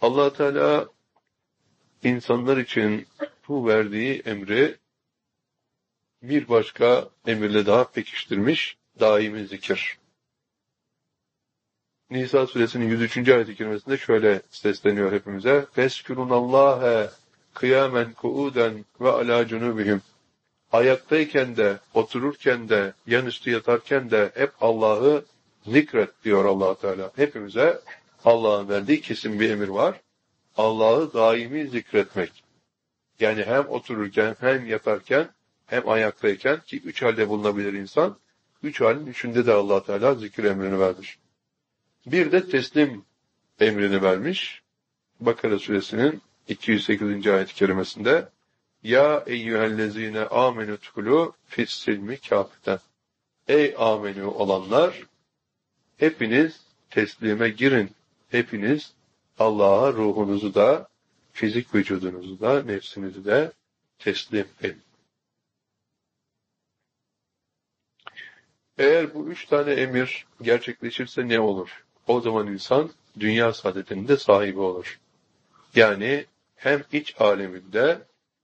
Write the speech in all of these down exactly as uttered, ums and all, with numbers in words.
Allah Teala insanlar için bu verdiği emri bir başka emirle daha pekiştirmiş, daimi zikir. Nisa suresinin yüz üçüncü ayet-i kerimesinde şöyle sesleniyor hepimize. Feskurunallâhe kıyamen kuuden ve alâ cunûbihim. Ayaktayken de, otururken de, yanüstü yatarken de hep Allah'ı zikret diyor Allah Teala. Hepimize Allah'ın verdiği kesin bir emir var. Allah'ı daimi zikretmek. Yani hem otururken, hem yatarken, hem ayaktayken ki üç halde bulunabilir insan. Üç halin üçünde de Allah Teala zikir emrini vermiş. Bir de teslim emrini vermiş. Bakara suresinin iki yüz sekizinci ayet-i kerimesinde Ya eyyühellezine amenü tukulu fissilmi kâfeten. Ey amenü olanlar, hepiniz teslime girin. Hepiniz Allah'a ruhunuzu da, fizik vücudunuzu da, nefsinizi de teslim edin. Eğer bu üç tane emir gerçekleşirse ne olur? O zaman insan dünya saadetinin de sahibi olur. Yani hem iç aleminde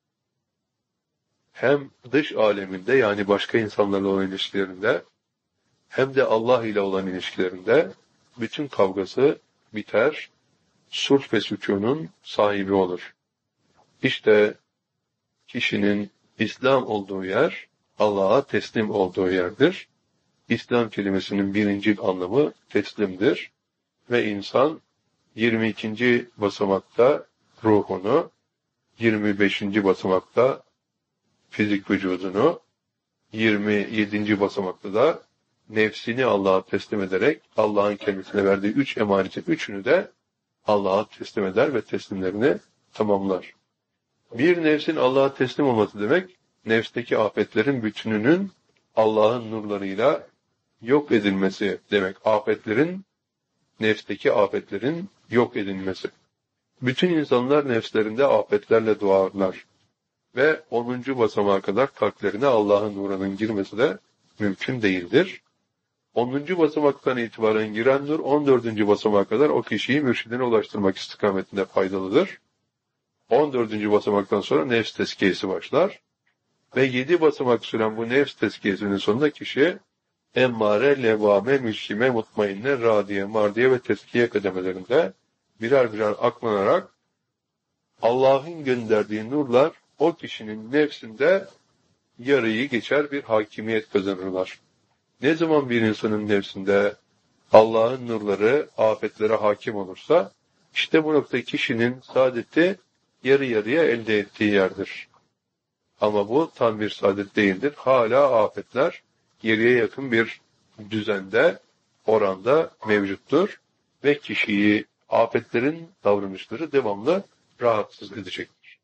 hem dış aleminde yani başka insanlarla olan ilişkilerinde hem de Allah ile olan ilişkilerinde bütün kavgası biter, sulh ve sükunun sahibi olur. İşte kişinin İslam olduğu yer Allah'a teslim olduğu yerdir. İslam kelimesinin birinci anlamı teslimdir ve insan yirmi ikinci basamakta ruhunu, yirmi beşinci basamakta fizik vücudunu, yirmi yedinci basamakta da nefsini Allah'a teslim ederek Allah'ın kendisine verdiği üç emanetin üçünü de Allah'a teslim eder ve teslimlerini tamamlar. Bir nefsin Allah'a teslim olması demek, nefsteki afetlerin bütününün Allah'ın nurlarıyla yok edilmesi demek. Afetlerin, nefsteki afetlerin yok edilmesi. Bütün insanlar nefslerinde afetlerle doğarlar. Ve onuncu basamağa kadar kalplerine Allah'ın nurunun girmesi de mümkün değildir. onuncu basamaktan itibaren giren nur, on dördüncü basamağa kadar o kişiyi mürşidine ulaştırmak istikametinde faydalıdır. on dördüncü basamaktan sonra nefs tezkiyesi başlar. Ve yedi basamak süren bu nefs tezkiyesinin sonunda kişi emmare, levvame, müşkime, mutmainne, radiye, mardiye ve tezkiye kademelerinde birer birer aklanarak Allah'ın gönderdiği nurlar o kişinin nefsinde yarıyı geçer bir hakimiyet kazanırlar. Ne zaman bir insanın nefsinde Allah'ın nurları afetlere hakim olursa, işte bu nokta kişinin saadeti yarı yarıya elde ettiği yerdir. Ama bu tam bir saadet değildir. Hala afetler yarıya yakın bir düzende, oranda mevcuttur ve kişiyi afetlerin davranışları devamlı rahatsız edecektir.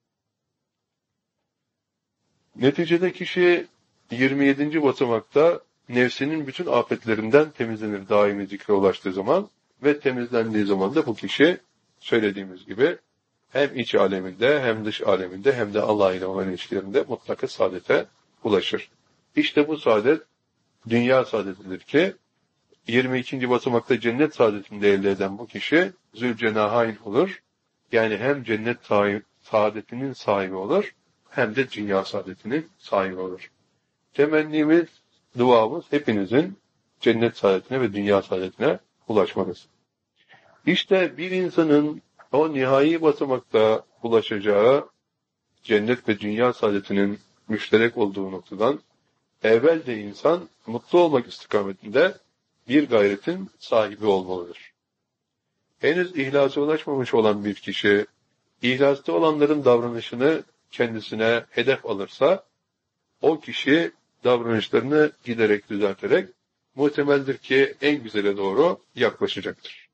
Neticede kişi yirmi yedinci basamakta nefsinin bütün afetlerinden temizlenir daimi zikre ulaştığı zaman ve temizlendiği zaman da bu kişi söylediğimiz gibi hem iç aleminde hem dış aleminde hem de Allah ile olan ilişkilerinde mutlaka saadete ulaşır. İşte bu saadet dünya saadetidir ki yirmi ikinci basamakta cennet saadetini de elde eden bu kişi Zülcenahayn olur. Yani hem cennet saadetinin sahibi olur hem de dünya saadetinin sahibi olur. Temennimiz, duamız hepinizin cennet saadetine ve dünya saadetine ulaşmanız. İşte bir insanın o nihai basamakta ulaşacağı cennet ve dünya saadetinin müşterek olduğu noktadan evvel de insan mutlu olmak istikametinde bir gayretin sahibi olmalıdır. Henüz ihlasa ulaşmamış olan bir kişi, ihlasta olanların davranışını kendisine hedef alırsa, o kişi davranışlarını giderek düzelterek muhtemeldir ki en güzele doğru yaklaşacaktır.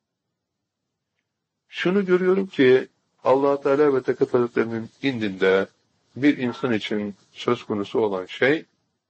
Şunu görüyorum ki Allah Teala ve Tekat Hazretleri'nin indinde bir insan için söz konusu olan şey,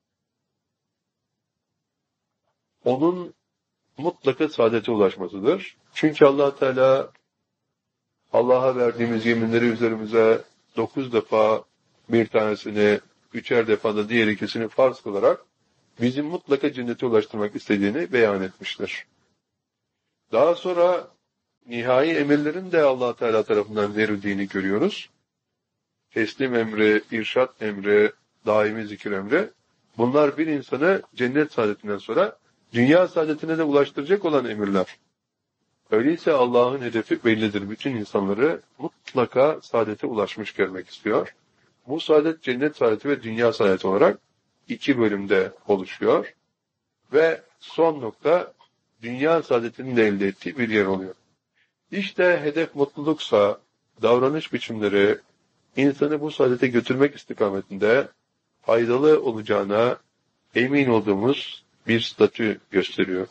onun mutlaka saadete ulaşmasıdır. Çünkü Allah Teala Allah'a verdiğimiz yeminleri üzerimize dokuz defa bir tanesini, üçer defa da diğer ikisini farz kılarak bizim mutlaka cennete ulaştırmak istediğini beyan etmiştir. Daha sonra nihai emirlerin de Allah Teala tarafından verildiğini görüyoruz. Teslim emri, irşat emri, daimi zikir emri. Bunlar bir insanı cennet saadetinden sonra dünya saadetine de ulaştıracak olan emirler. Öyleyse Allah'ın hedefi bellidir. Bütün insanları mutlaka saadete ulaşmış görmek istiyor. Bu saadet cennet saadeti ve dünya saadeti olarak iki bölümde oluşuyor. Ve son nokta dünya saadetinin de elde ettiği bir yer oluyor. İşte hedef mutluluksa davranış biçimleri insanı bu saadete götürmek istikametinde faydalı olacağına emin olduğumuz bir statü gösteriyor.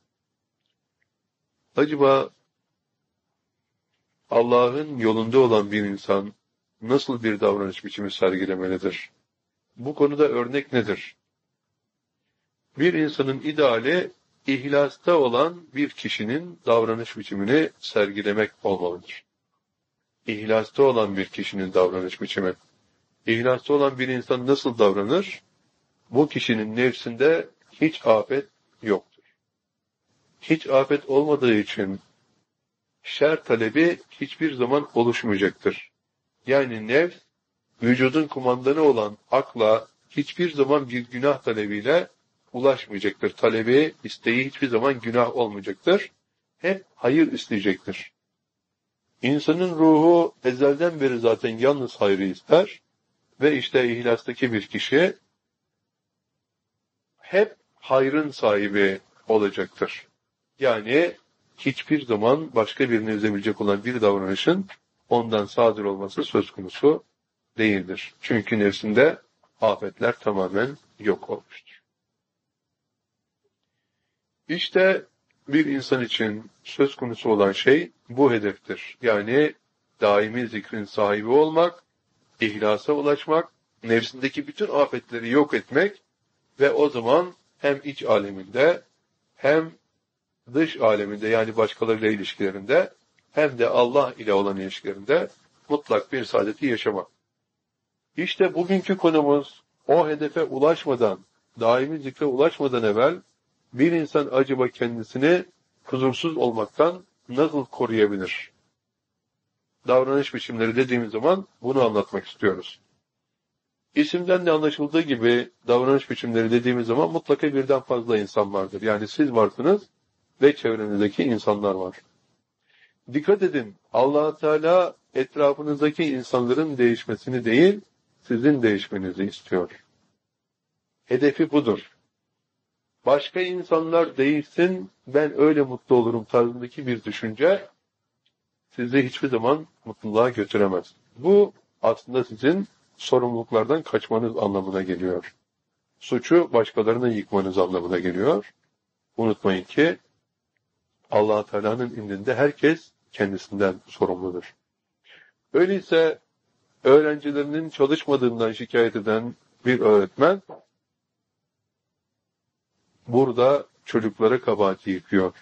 Acaba Allah'ın yolunda olan bir insan nasıl bir davranış biçimi sergilemelidir? Bu konuda örnek nedir? Bir insanın ideali İhlasta olan bir kişinin davranış biçimini sergilemek olmalıdır. İhlasta olan bir kişinin davranış biçimi. İhlasta olan bir insan nasıl davranır? Bu kişinin nefsinde hiç afet yoktur. Hiç afet olmadığı için şer talebi hiçbir zaman oluşmayacaktır. Yani nefs, vücudun kumandanı olan akla hiçbir zaman bir günah talebiyle ulaşmayacaktır. Talebi, isteği hiçbir zaman günah olmayacaktır. Hep hayır isteyecektir. İnsanın ruhu ezelden beri zaten yalnız hayrı ister ve işte ihlastaki bir kişi hep hayrın sahibi olacaktır. Yani hiçbir zaman başka birini üzebilecek olan bir davranışın ondan sadır olması söz konusu değildir. Çünkü nefsinde afetler tamamen yok olmuştur. İşte bir insan için söz konusu olan şey bu hedeftir. Yani daimi zikrin sahibi olmak, ihlasa ulaşmak, nefsindeki bütün afetleri yok etmek ve o zaman hem iç aleminde hem dış aleminde yani başkalarıyla ilişkilerinde hem de Allah ile olan ilişkilerinde mutlak bir saadeti yaşamak. İşte bugünkü konumuz o hedefe ulaşmadan, daimi zikre ulaşmadan evvel bir insan acaba kendisini huzursuz olmaktan nasıl koruyabilir? Davranış biçimleri dediğimiz zaman bunu anlatmak istiyoruz. İsimden de anlaşıldığı gibi davranış biçimleri dediğimiz zaman mutlaka birden fazla insan vardır. Yani siz varsınız ve çevrenizdeki insanlar var. Dikkat edin, Allah Teala etrafınızdaki insanların değişmesini değil, sizin değişmenizi istiyor. Hedefi budur. Başka insanlar değişsin, ben öyle mutlu olurum tarzındaki bir düşünce sizi hiçbir zaman mutluluğa götüremez. Bu aslında sizin sorumluluklardan kaçmanız anlamına geliyor. Suçu başkalarına yıkmanız anlamına geliyor. Unutmayın ki Allah Teala'nın indinde herkes kendisinden sorumludur. Öyleyse öğrencilerinin çalışmadığından şikayet eden bir öğretmen burada çocuklara kabahati yıkıyor.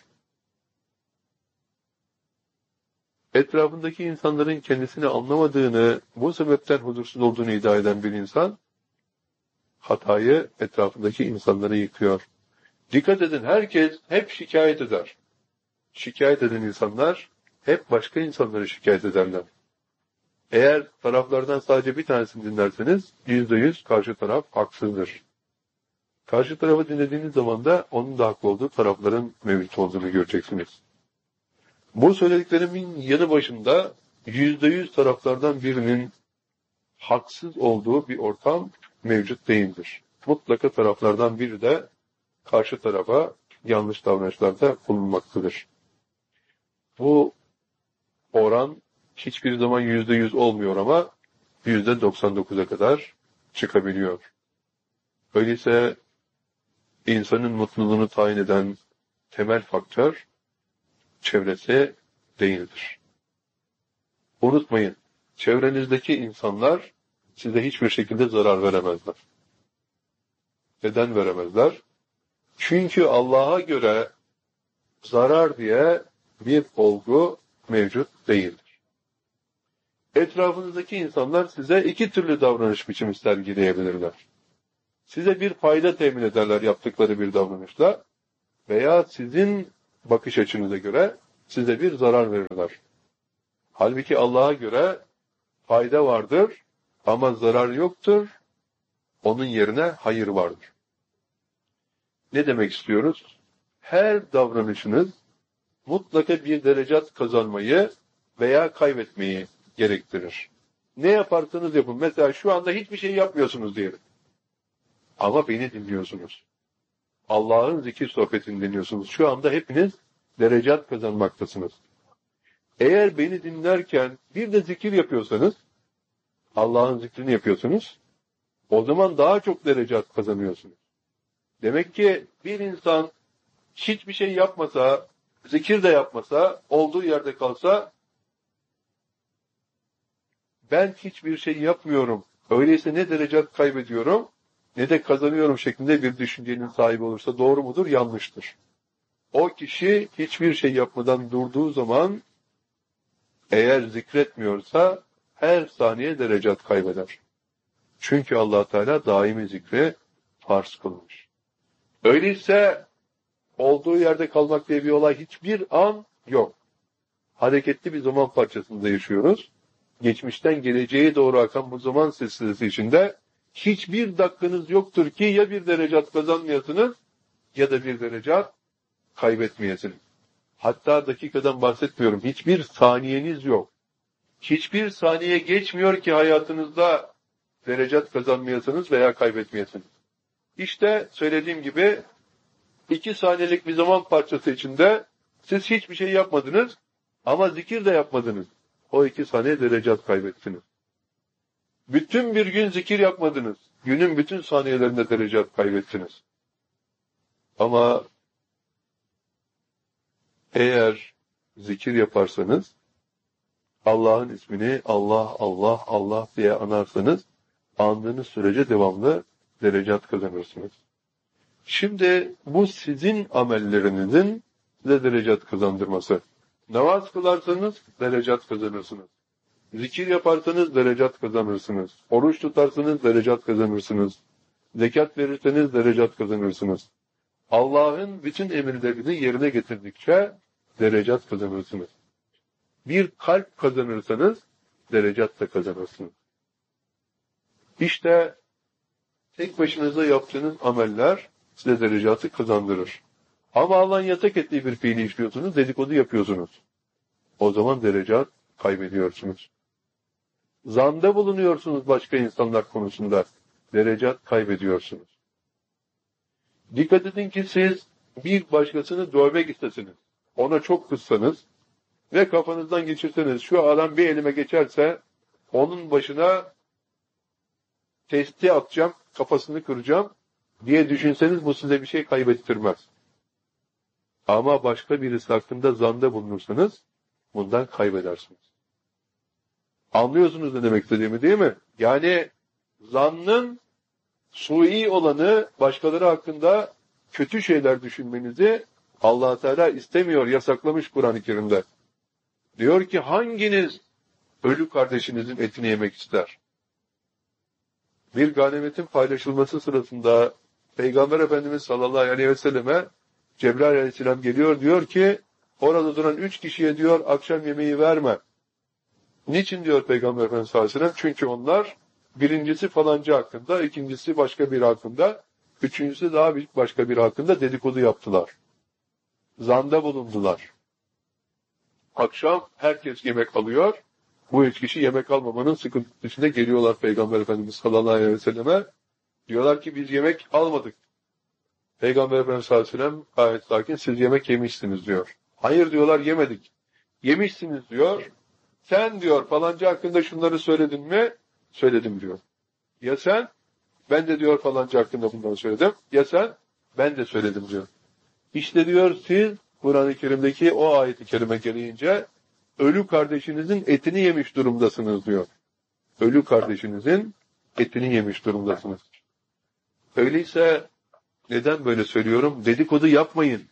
Etrafındaki insanların kendisini anlamadığını, bu sebepten huzursuz olduğunu iddia eden bir insan, hatayı etrafındaki insanlara yıkıyor. Dikkat edin, herkes hep şikayet eder. Şikayet eden insanlar hep başka insanları şikayet ederler. Eğer taraflardan sadece bir tanesini dinlerseniz, yüzde yüz karşı taraf haksızdır. Karşı tarafı dinlediğiniz zaman da onun da haklı olduğu tarafların mevcut olduğunu göreceksiniz. Bu söylediklerimin yanı başında yüzde yüz taraflardan birinin haksız olduğu bir ortam mevcut değildir. Mutlaka taraflardan biri de karşı tarafa yanlış davranışlarda bulunmaktadır. Bu oran hiçbir zaman yüzde yüz olmuyor ama yüzde doksan dokuza kadar çıkabiliyor. Öyleyse insanın mutluluğunu tayin eden temel faktör çevresi değildir. Unutmayın, çevrenizdeki insanlar size hiçbir şekilde zarar veremezler. Neden veremezler? Çünkü Allah'a göre zarar diye bir olgu mevcut değildir. Etrafınızdaki insanlar size iki türlü davranış biçimi sergileyebilirler. Size bir fayda temin ederler yaptıkları bir davranışla veya sizin bakış açınıza göre size bir zarar verirler. Halbuki Allah'a göre fayda vardır ama zarar yoktur. Onun yerine hayır vardır. Ne demek istiyoruz? Her davranışınız mutlaka bir derecat kazanmayı veya kaybetmeyi gerektirir. Ne yaparsanız yapın. Mesela şu anda hiçbir şey yapmıyorsunuz diyelim. Ama beni dinliyorsunuz. Allah'ın zikir sohbetini dinliyorsunuz. Şu anda hepiniz derecat kazanmaktasınız. Eğer beni dinlerken bir de zikir yapıyorsanız, Allah'ın zikrini yapıyorsunuz, o zaman daha çok derecat kazanıyorsunuz. Demek ki bir insan hiçbir şey yapmasa, zikir de yapmasa, olduğu yerde kalsa, ben hiçbir şey yapmıyorum, öyleyse ne derecat kaybediyorum, ne de kazanıyorum şeklinde bir düşüncenin sahibi olursa doğru mudur, yanlıştır. O kişi hiçbir şey yapmadan durduğu zaman, eğer zikretmiyorsa, her saniye derecat kaybeder. Çünkü Allah Teala daimi zikri farz kılmış. Öyleyse olduğu yerde kalmak diye bir olay hiçbir an yok. Hareketli bir zaman parçasında yaşıyoruz. Geçmişten geleceğe doğru akan bu zaman silsilesi içinde hiçbir dakikanız yoktur ki ya bir derecat kazanmayasınız ya da bir derecat kaybetmeyesiniz. Hatta dakikadan bahsetmiyorum. Hiçbir saniyeniz yok. Hiçbir saniye geçmiyor ki hayatınızda derecat kazanmayasınız veya kaybetmeyesiniz. İşte söylediğim gibi iki saniyelik bir zaman parçası içinde siz hiçbir şey yapmadınız ama zikir de yapmadınız. O iki saniye derecat kaybettiniz. Bütün bir gün zikir yapmadınız. Günün bütün saniyelerinde derecat kaybettiniz. Ama eğer zikir yaparsanız, Allah'ın ismini Allah, Allah, Allah diye anarsanız, andığınız sürece devamlı derecat kazanırsınız. Şimdi bu sizin amellerinizin size derecat kazandırması. Namaz kılarsanız derecat kazanırsınız. Zikir yaparsanız derecat kazanırsınız. Oruç tutarsanız derecat kazanırsınız. Zekat verirseniz derecat kazanırsınız. Allah'ın bütün emirlerini yerine getirdikçe derecat kazanırsınız. Bir kalp kazanırsanız derecat da kazanırsınız. İşte tek başınıza yaptığınız ameller size derecatı kazandırır. Ama Allah'ın yasak ettiği bir fiili işliyorsunuz, dedikodu yapıyorsunuz. O zaman derecat kaybediyorsunuz. Zanda bulunuyorsunuz başka insanlar konusunda, derecat kaybediyorsunuz. Dikkat edin ki siz bir başkasını dövmek istesiniz, ona çok kızsanız ve kafanızdan geçirseniz, şu adam bir elime geçerse onun başına testi atacağım, kafasını kıracağım diye düşünseniz bu size bir şey kaybettirmez. Ama başka birisi hakkında zanda bulunursanız bundan kaybedersiniz. Anlıyorsunuz ne demek istediğimi, değil mi? Yani zannın sui olanı, başkaları hakkında kötü şeyler düşünmenizi Allah Teala istemiyor, yasaklamış Kur'an-ı Kerim'de. Diyor ki hanginiz ölü kardeşinizin etini yemek ister? Bir ganimetin paylaşılması sırasında Peygamber Efendimiz sallallahu aleyhi ve selleme Cebrail aleyhisselam geliyor, diyor ki orada duran üç kişiye diyor akşam yemeği verme. Niçin diyor Peygamber Efendimiz sallallahu aleyhi ve sellem? Çünkü onlar birincisi falanca hakkında, ikincisi başka bir hakkında, üçüncüsü daha büyük başka bir hakkında dedikodu yaptılar. Zanda bulundular. Akşam herkes yemek alıyor. Bu üç kişi yemek almamanın sıkıntısı içinde geliyorlar Peygamber Efendimiz sallallahu aleyhi ve selleme. Diyorlar ki biz yemek almadık. Peygamber Efendimiz sallallahu aleyhi ve sellem gayet sakin, siz yemek yemişsiniz diyor. Hayır diyorlar, yemedik. Yemişsiniz diyor. Sen diyor falanca hakkında şunları söyledin mi? Söyledim diyor. Ya sen? Ben de diyor falanca hakkında bunları söyledim. Ya sen? Ben de söyledim diyor. İşte diyor siz Kur'an-ı Kerim'deki o ayet-i kerime gereğince ölü kardeşinizin etini yemiş durumdasınız diyor. Ölü kardeşinizin etini yemiş durumdasınız. Öyleyse neden böyle söylüyorum? Dedikodu yapmayın.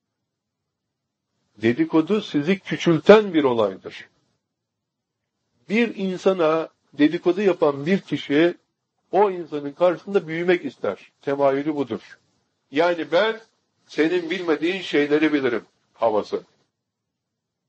Dedikodu sizi küçülten bir olaydır. Bir insana dedikodu yapan bir kişi o insanın karşısında büyümek ister. Temayülü budur. Yani ben senin bilmediğin şeyleri bilirim havası.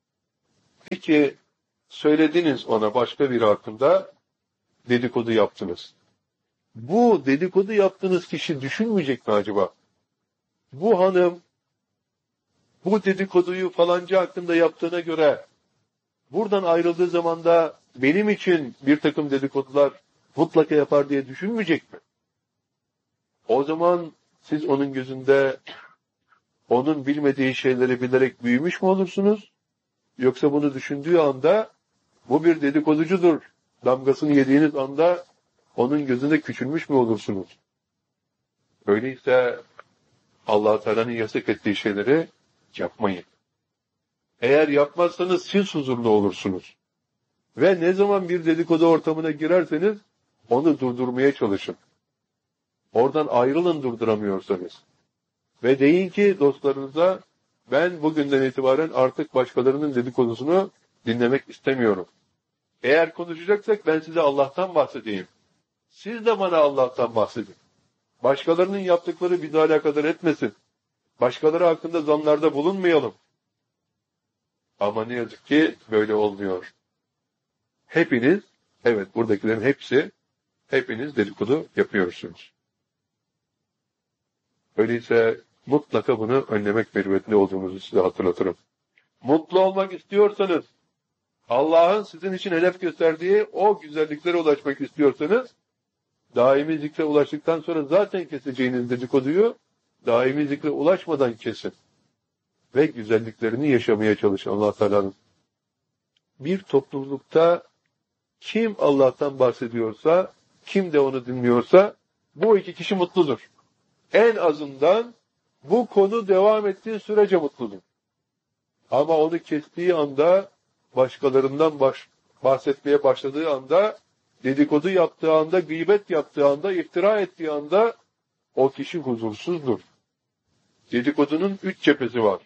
Peki söylediniz ona başka biri hakkında dedikodu yaptınız. Bu dedikodu yaptığınız kişi düşünmeyecek mi acaba? Bu hanım bu dedikoduyu falanca hakkında yaptığına göre buradan ayrıldığı zaman da benim için bir takım dedikodular mutlaka yapar diye düşünmeyecek mi? O zaman siz onun gözünde onun bilmediği şeyleri bilerek büyümüş mü olursunuz? Yoksa bunu düşündüğü anda bu bir dedikoducudur damgasını yediğiniz anda onun gözünde küçülmüş mü olursunuz? Öyleyse Allah Teala'nın yasak ettiği şeyleri yapmayın. Eğer yapmazsanız siz huzurlu olursunuz. Ve ne zaman bir dedikodu ortamına girerseniz onu durdurmaya çalışın. Oradan ayrılın durduramıyorsanız. Ve deyin ki dostlarınıza ben bugünden itibaren artık başkalarının dedikodusunu dinlemek istemiyorum. Eğer konuşacaksak ben size Allah'tan bahsedeyim. Siz de bana Allah'tan bahsedin. Başkalarının yaptıkları bizi alakadar etmesin. Başkaları hakkında zanlarda bulunmayalım. Ama ne yazık ki böyle olmuyor. Hepiniz, evet buradakilerin hepsi, hepiniz dedikodu yapıyorsunuz. Öyleyse mutlaka bunu önlemek mecburiyetinde olduğumuzu size hatırlatırım. Mutlu olmak istiyorsanız, Allah'ın sizin için hedef gösterdiği o güzelliklere ulaşmak istiyorsanız, daimi zikre ulaştıktan sonra zaten keseceğiniz dedikoduyu, daimi zikre ulaşmadan kesin. Ve güzelliklerini yaşamaya çalışın Allah Teala'nın. Bir toplulukta kim Allah'tan bahsediyorsa, kim de onu dinliyorsa, bu iki kişi mutludur. En azından bu konu devam ettiği sürece mutludur. Ama onu kestiği anda, başkalarından baş, bahsetmeye başladığı anda, dedikodu yaptığı anda, gıybet yaptığı anda, iftira ettiği anda o kişi huzursuzdur. Dedikodunun üç cephesi var.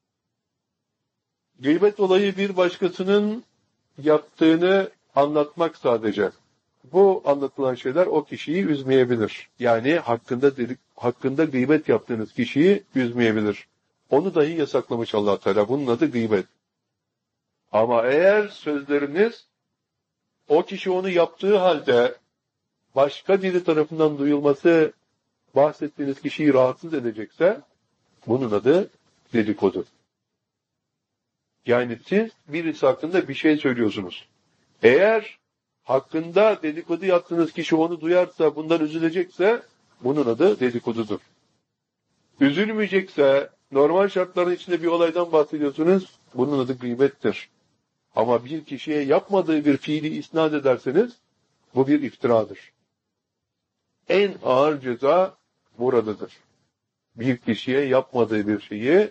Gıybet olayı bir başkasının yaptığını anlatmak sadece. Bu anlatılan şeyler o kişiyi üzmeyebilir. Yani hakkında dedik, hakkında gıybet yaptığınız kişiyi üzmeyebilir. Onu dahi yasaklamış Allah Teala. Bunun adı gıybet. Ama eğer sözleriniz o kişi onu yaptığı halde başka biri tarafından duyulması bahsettiğiniz kişiyi rahatsız edecekse bunun adı dedikodu. Yani siz birisi hakkında bir şey söylüyorsunuz. Eğer hakkında dedikodu yaptığınız kişi onu duyarsa, bundan üzülecekse bunun adı dedikodudur. Üzülmeyecekse, normal şartların içinde bir olaydan bahsediyorsunuz, bunun adı gıybettir. Ama bir kişiye yapmadığı bir fiili isnat ederseniz, bu bir iftiradır. En ağır ceza buradadır. Bir kişiye yapmadığı bir şeyi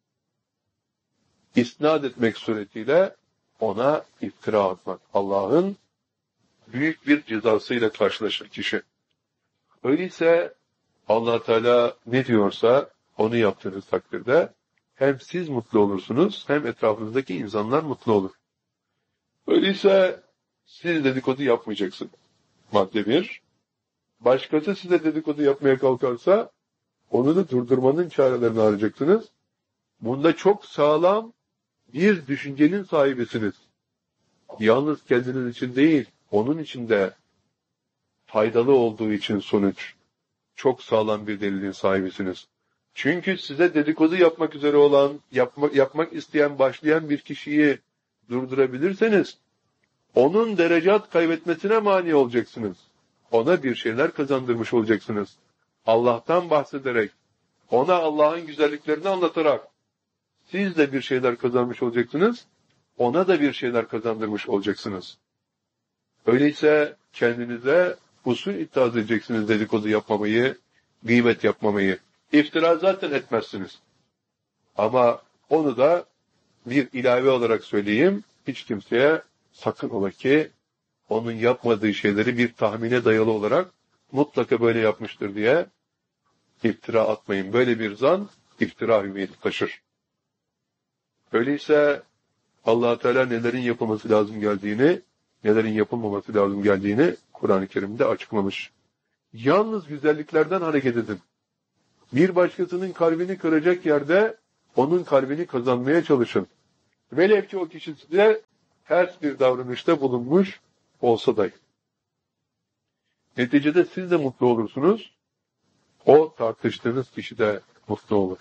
isnat etmek suretiyle ona iftira atmak. Allah'ın büyük bir cezasıyla karşılaşır kişi. Öyleyse Allah Teala ne diyorsa onu yaptığınız takdirde hem siz mutlu olursunuz hem etrafınızdaki insanlar mutlu olur. Öyleyse siz dedikodu yapmayacaksınız. Madde bir. Başkası size dedikodu yapmaya kalkarsa onu da durdurmanın çarelerini arayacaksınız. Bunda çok sağlam bir düşüncenin sahibisiniz. Yalnız kendiniz için değil, onun için de faydalı olduğu için sonuç. Çok sağlam bir delilin sahibisiniz. Çünkü size dedikodu yapmak üzere olan, yapmak, yapmak isteyen, başlayan bir kişiyi durdurabilirseniz, onun derecat kaybetmesine mani olacaksınız. Ona bir şeyler kazandırmış olacaksınız. Allah'tan bahsederek, ona Allah'ın güzelliklerini anlatarak, siz de bir şeyler kazanmış olacaksınız, ona da bir şeyler kazandırmış olacaksınız. Öyleyse kendinize usul itaat edeceksiniz dedikodu yapmamayı, gıybet yapmamayı. İftira zaten etmezsiniz. Ama onu da bir ilave olarak söyleyeyim, hiç kimseye sakın ola ki onun yapmadığı şeyleri bir tahmine dayalı olarak mutlaka böyle yapmıştır diye iftira atmayın. Böyle bir zan iftira hüviyeti taşır. Öyleyse Allah Teala nelerin yapılması lazım geldiğini, nelerin yapılmaması lazım geldiğini Kur'an-ı Kerim'de açıklamış. Yalnız güzelliklerden hareket edin. Bir başkasının kalbini kıracak yerde onun kalbini kazanmaya çalışın. Velev ki o kişi size ters bir davranışta bulunmuş olsa da. Neticede siz de mutlu olursunuz. O tartıştığınız kişi de mutlu olur.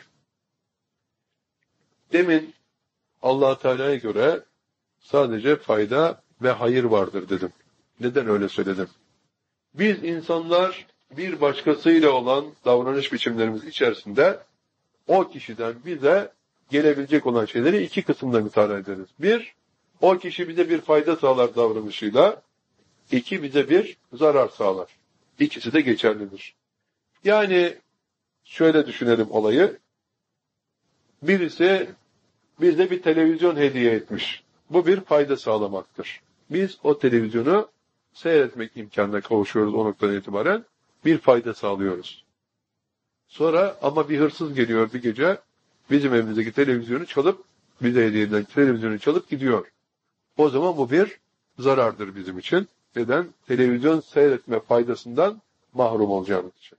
Demin Allah Teala'ya göre sadece fayda ve hayır vardır dedim. Neden öyle söyledim? Biz insanlar bir başkasıyla olan davranış biçimlerimiz içerisinde o kişiden bize gelebilecek olan şeyleri iki kısımda müteala ederiz. Bir, o kişi bize bir fayda sağlar davranışıyla. İki, bize bir zarar sağlar. İkisi de geçerlidir. Yani şöyle düşünelim olayı. Birisi bize bir televizyon hediye etmiş. Bu bir fayda sağlamaktır. Biz o televizyonu seyretmek imkanına kavuşuyoruz o noktadan itibaren. Bir fayda sağlıyoruz. Sonra ama bir hırsız geliyor bir gece bizim evimizdeki televizyonu çalıp bize hediye edilen televizyonu çalıp gidiyor. O zaman bu bir zarardır bizim için. Neden? Televizyon seyretme faydasından mahrum olacağımız için.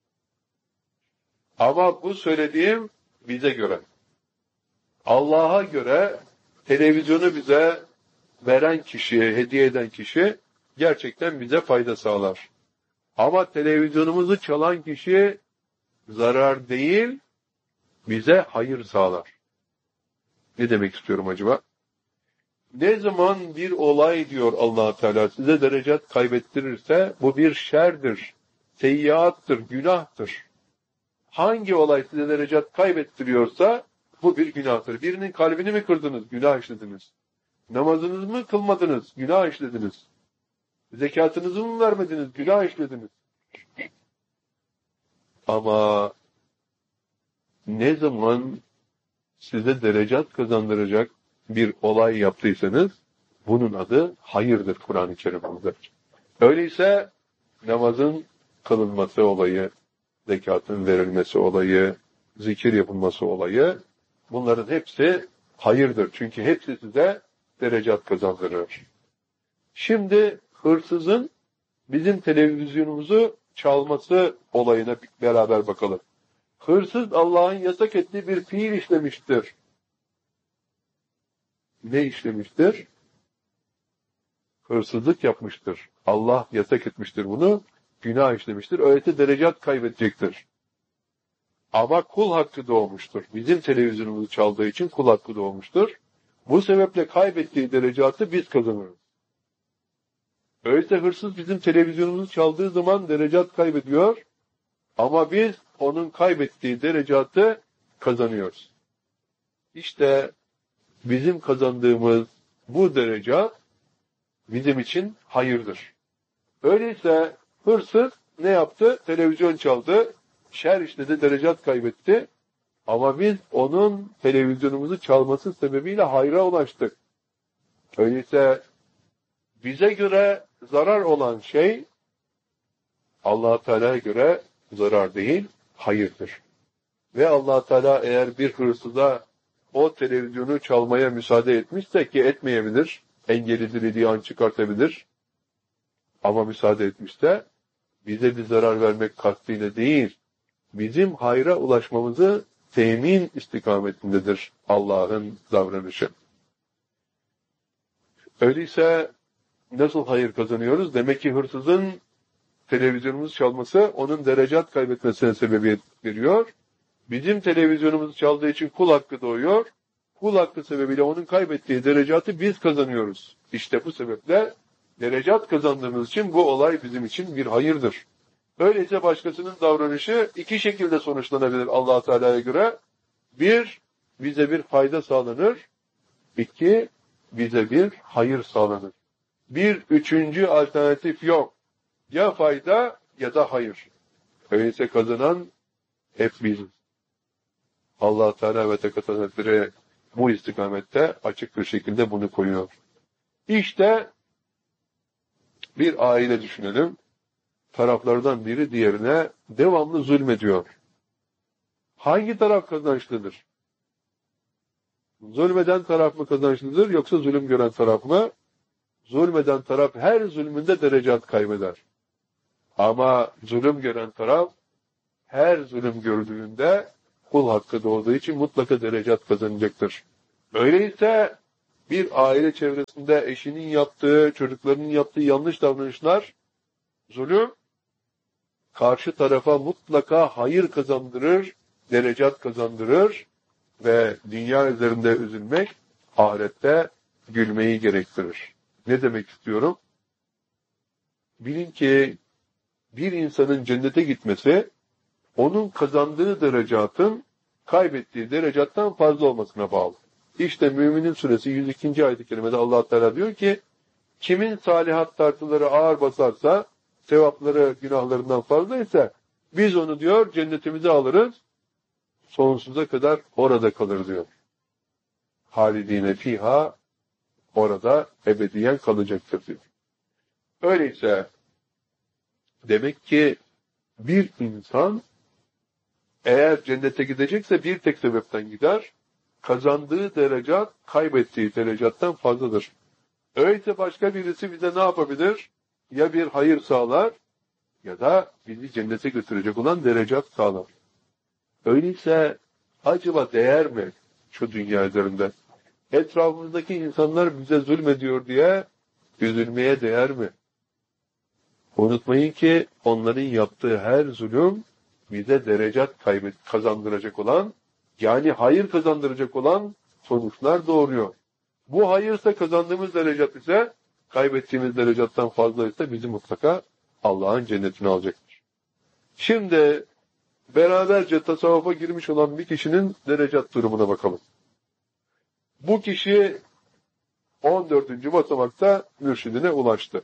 Ama bu söylediğim bize göre. Allah'a göre televizyonu bize veren kişi, hediye eden kişi gerçekten bize fayda sağlar. Ama televizyonumuzu çalan kişi zarar değil, bize hayır sağlar. Ne demek istiyorum acaba? Ne zaman bir olay diyor Allah Teala size derecat kaybettirirse bu bir şerdir, seyyiattır, günahtır. Hangi olay size derecat kaybettiriyorsa bu bir günahtır. Birinin kalbini mi kırdınız? Günah işlediniz. Namazınızı mı kılmadınız? Günah işlediniz. Zekatınızı mı vermediniz? Günah işlediniz. Ama ne zaman size derecat kazandıracak bir olay yaptıysanız bunun adı hayırdır Kur'an-ı Kerim'de. Öyleyse namazın kılınması olayı, zekatın verilmesi olayı, zikir yapılması olayı bunların hepsi hayırdır. Çünkü hepsi size derecat kazandırır. Şimdi hırsızın bizim televizyonumuzu çalması olayına beraber bakalım. Hırsız Allah'ın yasak ettiği bir fiil işlemiştir. Ne işlemiştir? Hırsızlık yapmıştır. Allah yasak etmiştir bunu. Günah işlemiştir. Öyleyse derecat kaybedecektir. Ama kul hakkı doğmuştur. Bizim televizyonumuzu çaldığı için kul hakkı doğmuştur. Bu sebeple kaybettiği derecatı biz kazanırız. Öyleyse hırsız bizim televizyonumuzu çaldığı zaman derecat kaybediyor. Ama biz onun kaybettiği derecatı kazanıyoruz. İşte bizim kazandığımız bu derecat bizim için hayırdır. Öyleyse hırsız ne yaptı? Televizyon çaldı, şer işledi, derecat kaybetti. Ama biz onun televizyonumuzu çalması sebebiyle hayra ulaştık. Öyleyse bize göre zarar olan şey Allah Teala'ya göre zarar değil, hayırdır. Ve Allah Teala eğer bir hırsıza o televizyonu çalmaya müsaade etmişse ki etmeyebilir, engeli dilediği an çıkartabilir. Ama müsaade etmişse bize bir zarar vermek kastıyla değil, bizim hayra ulaşmamızı temin istikametindedir Allah'ın davranışı. Öyleyse nasıl hayır kazanıyoruz? Demek ki hırsızın televizyonumuzu çalması onun derecat kaybetmesine sebebiyet veriyor. Bizim televizyonumuzu çaldığı için kul hakkı doğuyor. Kul hakkı sebebiyle onun kaybettiği derecatı biz kazanıyoruz. İşte bu sebeple derecat kazandığımız için bu olay bizim için bir hayırdır. Öyleyse başkasının davranışı iki şekilde sonuçlanabilir Allah Teala'ya göre. Bir, bize bir fayda sağlanır. İki, bize bir hayır sağlanır. Bir üçüncü alternatif yok. Ya fayda ya da hayır. Öyleyse kazanan hep biziz. Allah Teala ve Tekaddes Hazretleri bu istikamette açık bir şekilde bunu koyuyor. İşte bir aile düşünelim. Taraflardan biri diğerine devamlı zulmediyor. Hangi taraf kazançlıdır? Zulmeden taraf mı kazançlıdır yoksa zulüm gören taraf mı? Zulmeden taraf her zulmünde derecat kaybeder. Ama zulüm gören taraf her zulüm gördüğünde kul hakkı doğduğu için mutlaka derecat kazanacaktır. Öyleyse bir aile çevresinde eşinin yaptığı, çocuklarının yaptığı yanlış davranışlar, zulüm, karşı tarafa mutlaka hayır kazandırır, derecat kazandırır ve dünya üzerinde üzülmek, ahirette gülmeyi gerektirir. Ne demek istiyorum? Bilin ki bir insanın cennete gitmesi, onun kazandığı derecatın kaybettiği derecattan fazla olmasına bağlı. İşte Müminin Suresi yüz ikinci ayet-i kerimede Allah Teala diyor ki, kimin salihat tartıları ağır basarsa, sevapları günahlarından fazla ise, biz onu diyor cennetimize alırız, sonsuza kadar orada kalır diyor. Halidine fiha, orada ebediyen kalacaktır diyor. Öyleyse demek ki bir insan eğer cennete gidecekse bir tek sebepten gider, kazandığı derecat kaybettiği derecattan fazladır. Öyleyse başka birisi bize ne yapabilir? Ya bir hayır sağlar ya da bizi cennete götürecek olan derecat sağlar. Öyleyse acaba değer mi şu dünya üzerinde? Etrafımızdaki insanlar bize zulmediyor diye üzülmeye değer mi? Unutmayın ki onların yaptığı her zulüm bize derecat kaybet kazandıracak olan, yani hayır kazandıracak olan sonuçlar doğuruyor. Bu hayırsa kazandığımız derecat ise, kaybettiğimiz derecattan fazlaysa bizi mutlaka Allah'ın cennetine alacaktır. Şimdi beraberce tasavvufa girmiş olan bir kişinin derecat durumuna bakalım. Bu kişi on dördüncü basamakta mürşidine ulaştı.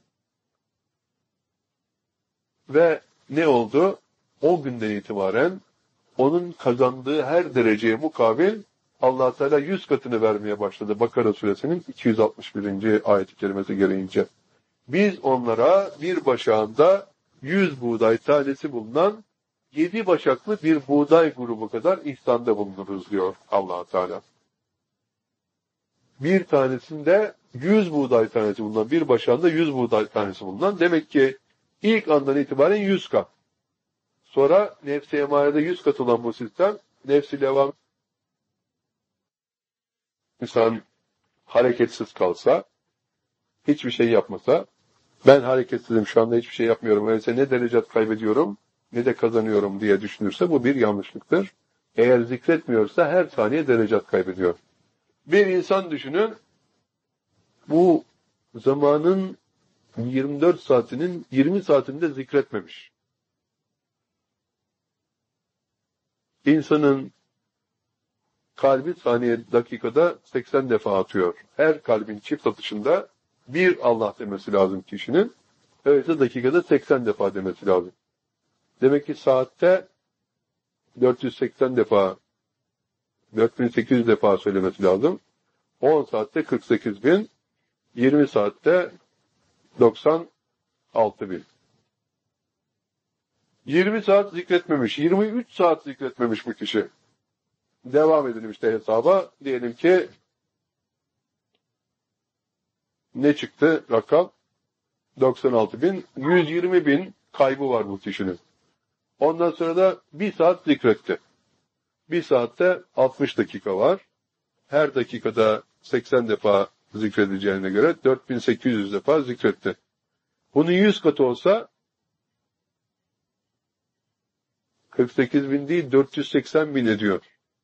Ve ne oldu? O günden itibaren onun kazandığı her dereceye mukabil Allah Teala yüz katını vermeye başladı. Bakara suresinin iki yüz altmış birinci ayet-i kerimesi gereğince. Biz onlara bir başağında yüz buğday tanesi bulunan yedi başaklı bir buğday grubu kadar ihsanda bulunuruz diyor Allah Teala. Bir tanesinde yüz buğday tanesi bulunan, bir başağında yüz buğday tanesi bulunan, demek ki ilk andan itibaren yüz kat. Sonra nefs-i emarede yüz kat olan bu sistem, nefs-i levam, insan hareketsiz kalsa, hiçbir şey yapmasa, ben hareketsizim, şu anda hiçbir şey yapmıyorum, öyleyse ne derecat kaybediyorum, ne de kazanıyorum diye düşünürse bu bir yanlışlıktır. Eğer zikretmiyorsa her saniye derecat kaybediyor. Bir insan düşünün, bu zamanın yirmi dört saatinin yirmi saatinde zikretmemiş. İnsanın kalbi saniye dakikada seksen defa atıyor. Her kalbin çift atışında bir Allah demesi lazım kişinin. Öyleyse dakikada seksen defa demesi lazım. Demek ki saatte dört yüz seksen defa, dört bin sekiz yüz defa söylemesi lazım. on saatte kırk sekiz bin, yirmi saatte doksan altı bin. yirmi saat zikretmemiş, yirmi üç saat zikretmemiş bu kişi. Devam edelim işte hesaba. Diyelim ki ne çıktı rakam? doksan altı bin, yüz yirmi bin kaybı var bu kişinin. Ondan sonra da bir saat zikretti. Bir saatte altmış dakika var. Her dakikada seksen defa zikredeceğine göre dört bin sekiz yüz defa zikretti. Bunun yüz katı olsa kırk sekiz bin değil dört yüz seksen bin ediyor.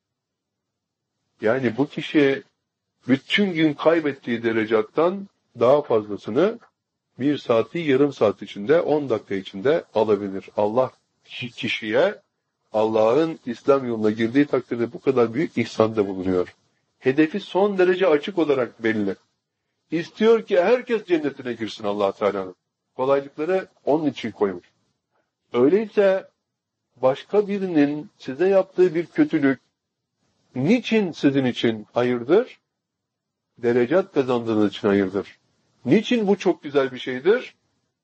Yani bu kişi bütün gün kaybettiği derecattan daha fazlasını bir saati yarım saat içinde, on dakika içinde alabilir. Allah kişiye Allah'ın İslam yoluna girdiği takdirde bu kadar büyük ihsanda bulunuyor. Hedefi son derece açık olarak belli. İstiyor ki herkes cennetine girsin Allah Teala'nın. Kolaylıkları onun için koymuş. Öyleyse başka birinin size yaptığı bir kötülük niçin sizin için hayırdır? Derecat kazandığınız için hayırdır. Niçin bu çok güzel bir şeydir?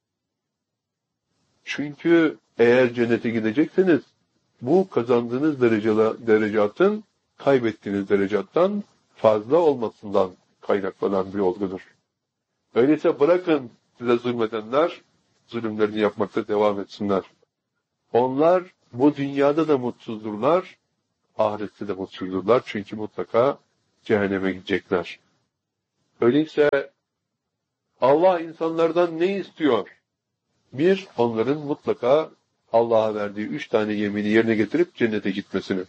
Çünkü eğer cennete gidecekseniz bu kazandığınız derecela, derecatın kaybettiğiniz derecattan fazla olmasından kaynaklanan bir olgudur. Öyleyse bırakın size zulmedenler zulümlerini yapmakta devam etsinler. Onlar bu dünyada da mutsuzdurlar, ahirette de mutsuzdurlar çünkü mutlaka cehenneme gidecekler. Öyleyse Allah insanlardan ne istiyor? Bir, onların mutlaka Allah'a verdiği üç tane yemini yerine getirip cennete gitmesini.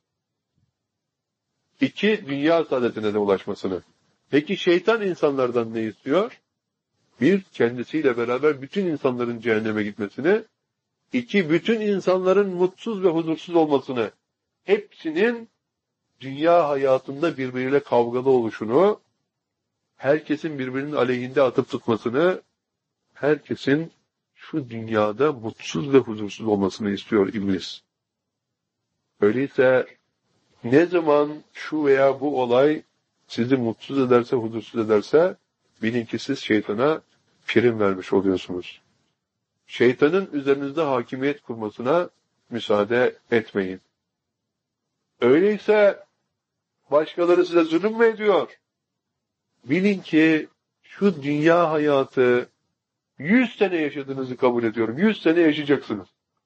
İki, dünya saadetine de ulaşmasını. Peki şeytan insanlardan ne istiyor? Bir, kendisiyle beraber bütün insanların cehenneme gitmesini. İki, bütün insanların mutsuz ve huzursuz olmasını. Hepsinin dünya hayatında birbiriyle kavgalı oluşunu, herkesin birbirinin aleyhinde atıp tutmasını, herkesin şu dünyada mutsuz ve huzursuz olmasını istiyor iblis. Öyleyse ne zaman şu veya bu olay sizi mutsuz ederse, huzursuz ederse, bilin ki siz şeytana prim vermiş oluyorsunuz. Şeytanın üzerinizde hakimiyet kurmasına müsaade etmeyin. Öyleyse başkaları size zulüm mü ediyor? Bilin ki şu dünya hayatı yüz sene yaşadığınızı kabul ediyorum. Yüz sene yaşayacaksınız.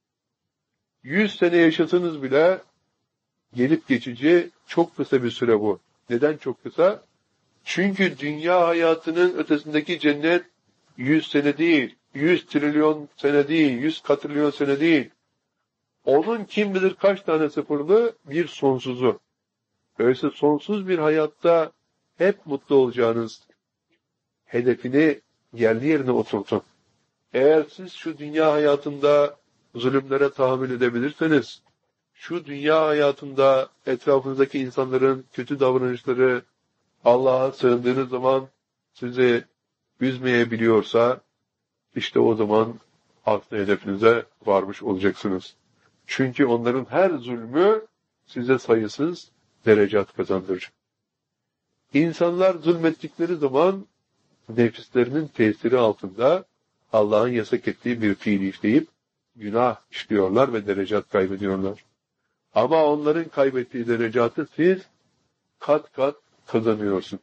Yüz sene yaşasanız bile gelip geçici çok kısa bir süre bu. Neden çok kısa? Çünkü dünya hayatının ötesindeki cennet yüz sene değil, yüz trilyon sene değil, yüz katrilyon sene değil. Onun kim bilir kaç tane sıfırlı bir sonsuzu. Öyleyse sonsuz bir hayatta hep mutlu olacağınız hedefini yerli yerine oturtun. Eğer siz şu dünya hayatında zulümlere tahammül edebilirseniz, şu dünya hayatında etrafınızdaki insanların kötü davranışları Allah'a sığındığınız zaman sizi üzmeyebiliyorsa, işte o zaman aslı hedefinize varmış olacaksınız. Çünkü onların her zulmü size sayısız derecat kazandıracak. İnsanlar zulmettikleri zaman nefislerinin tesiri altında Allah'ın yasak ettiği bir fiili işleyip günah işliyorlar ve derecat kaybediyorlar. Ama onların kaybettiği derecatı siz kat kat kazanıyorsunuz.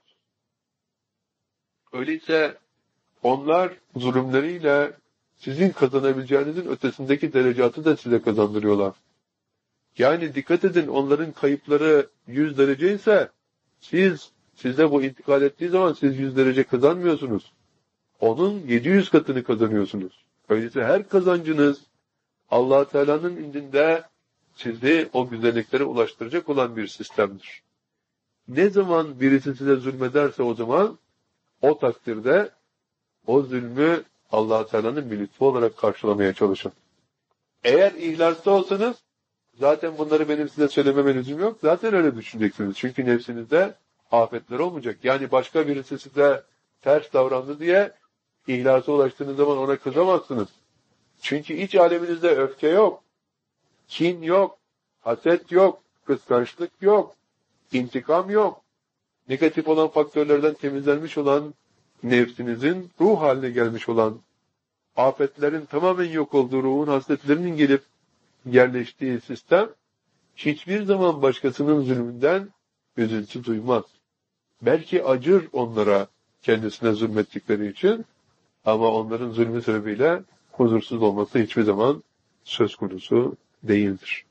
Öyleyse onlar zulümleriyle sizin kazanabileceğinizin ötesindeki derecatı da size kazandırıyorlar. Yani dikkat edin, onların kayıpları yüz derece ise siz, size bu intikal ettiği zaman siz yüz derece kazanmıyorsunuz. Onun yedi yüz katını kazanıyorsunuz. Öyleyse her kazancınız Allah Teala'nın indinde sizi o güzelliklere ulaştıracak olan bir sistemdir. Ne zaman birisi size zulmederse o zaman o takdirde o zulmü Allah Teala'nın bir lütfu olarak karşılamaya çalışın. Eğer ihlaslı olsanız zaten bunları benim size söylememe lüzum yok. Zaten öyle düşüneceksiniz. Çünkü nefsinizde afetler olmayacak. Yani başka birisi size ters davrandı diye ihlasa ulaştığınız zaman ona kızamazsınız. Çünkü iç aleminizde öfke yok, kin yok, haset yok, kıskançlık yok, intikam yok. Negatif olan faktörlerden temizlenmiş olan nefsinizin ruh haline gelmiş olan afetlerin tamamen yok olduğu ruhun hasletlerinin gelip yerleştiği sistem hiçbir zaman başkasının zulmünden üzüntü duymaz. Belki acır onlara kendisine zulmettikleri için ama onların zulmü sebebiyle huzursuz olması hiçbir zaman söz konusu değildir.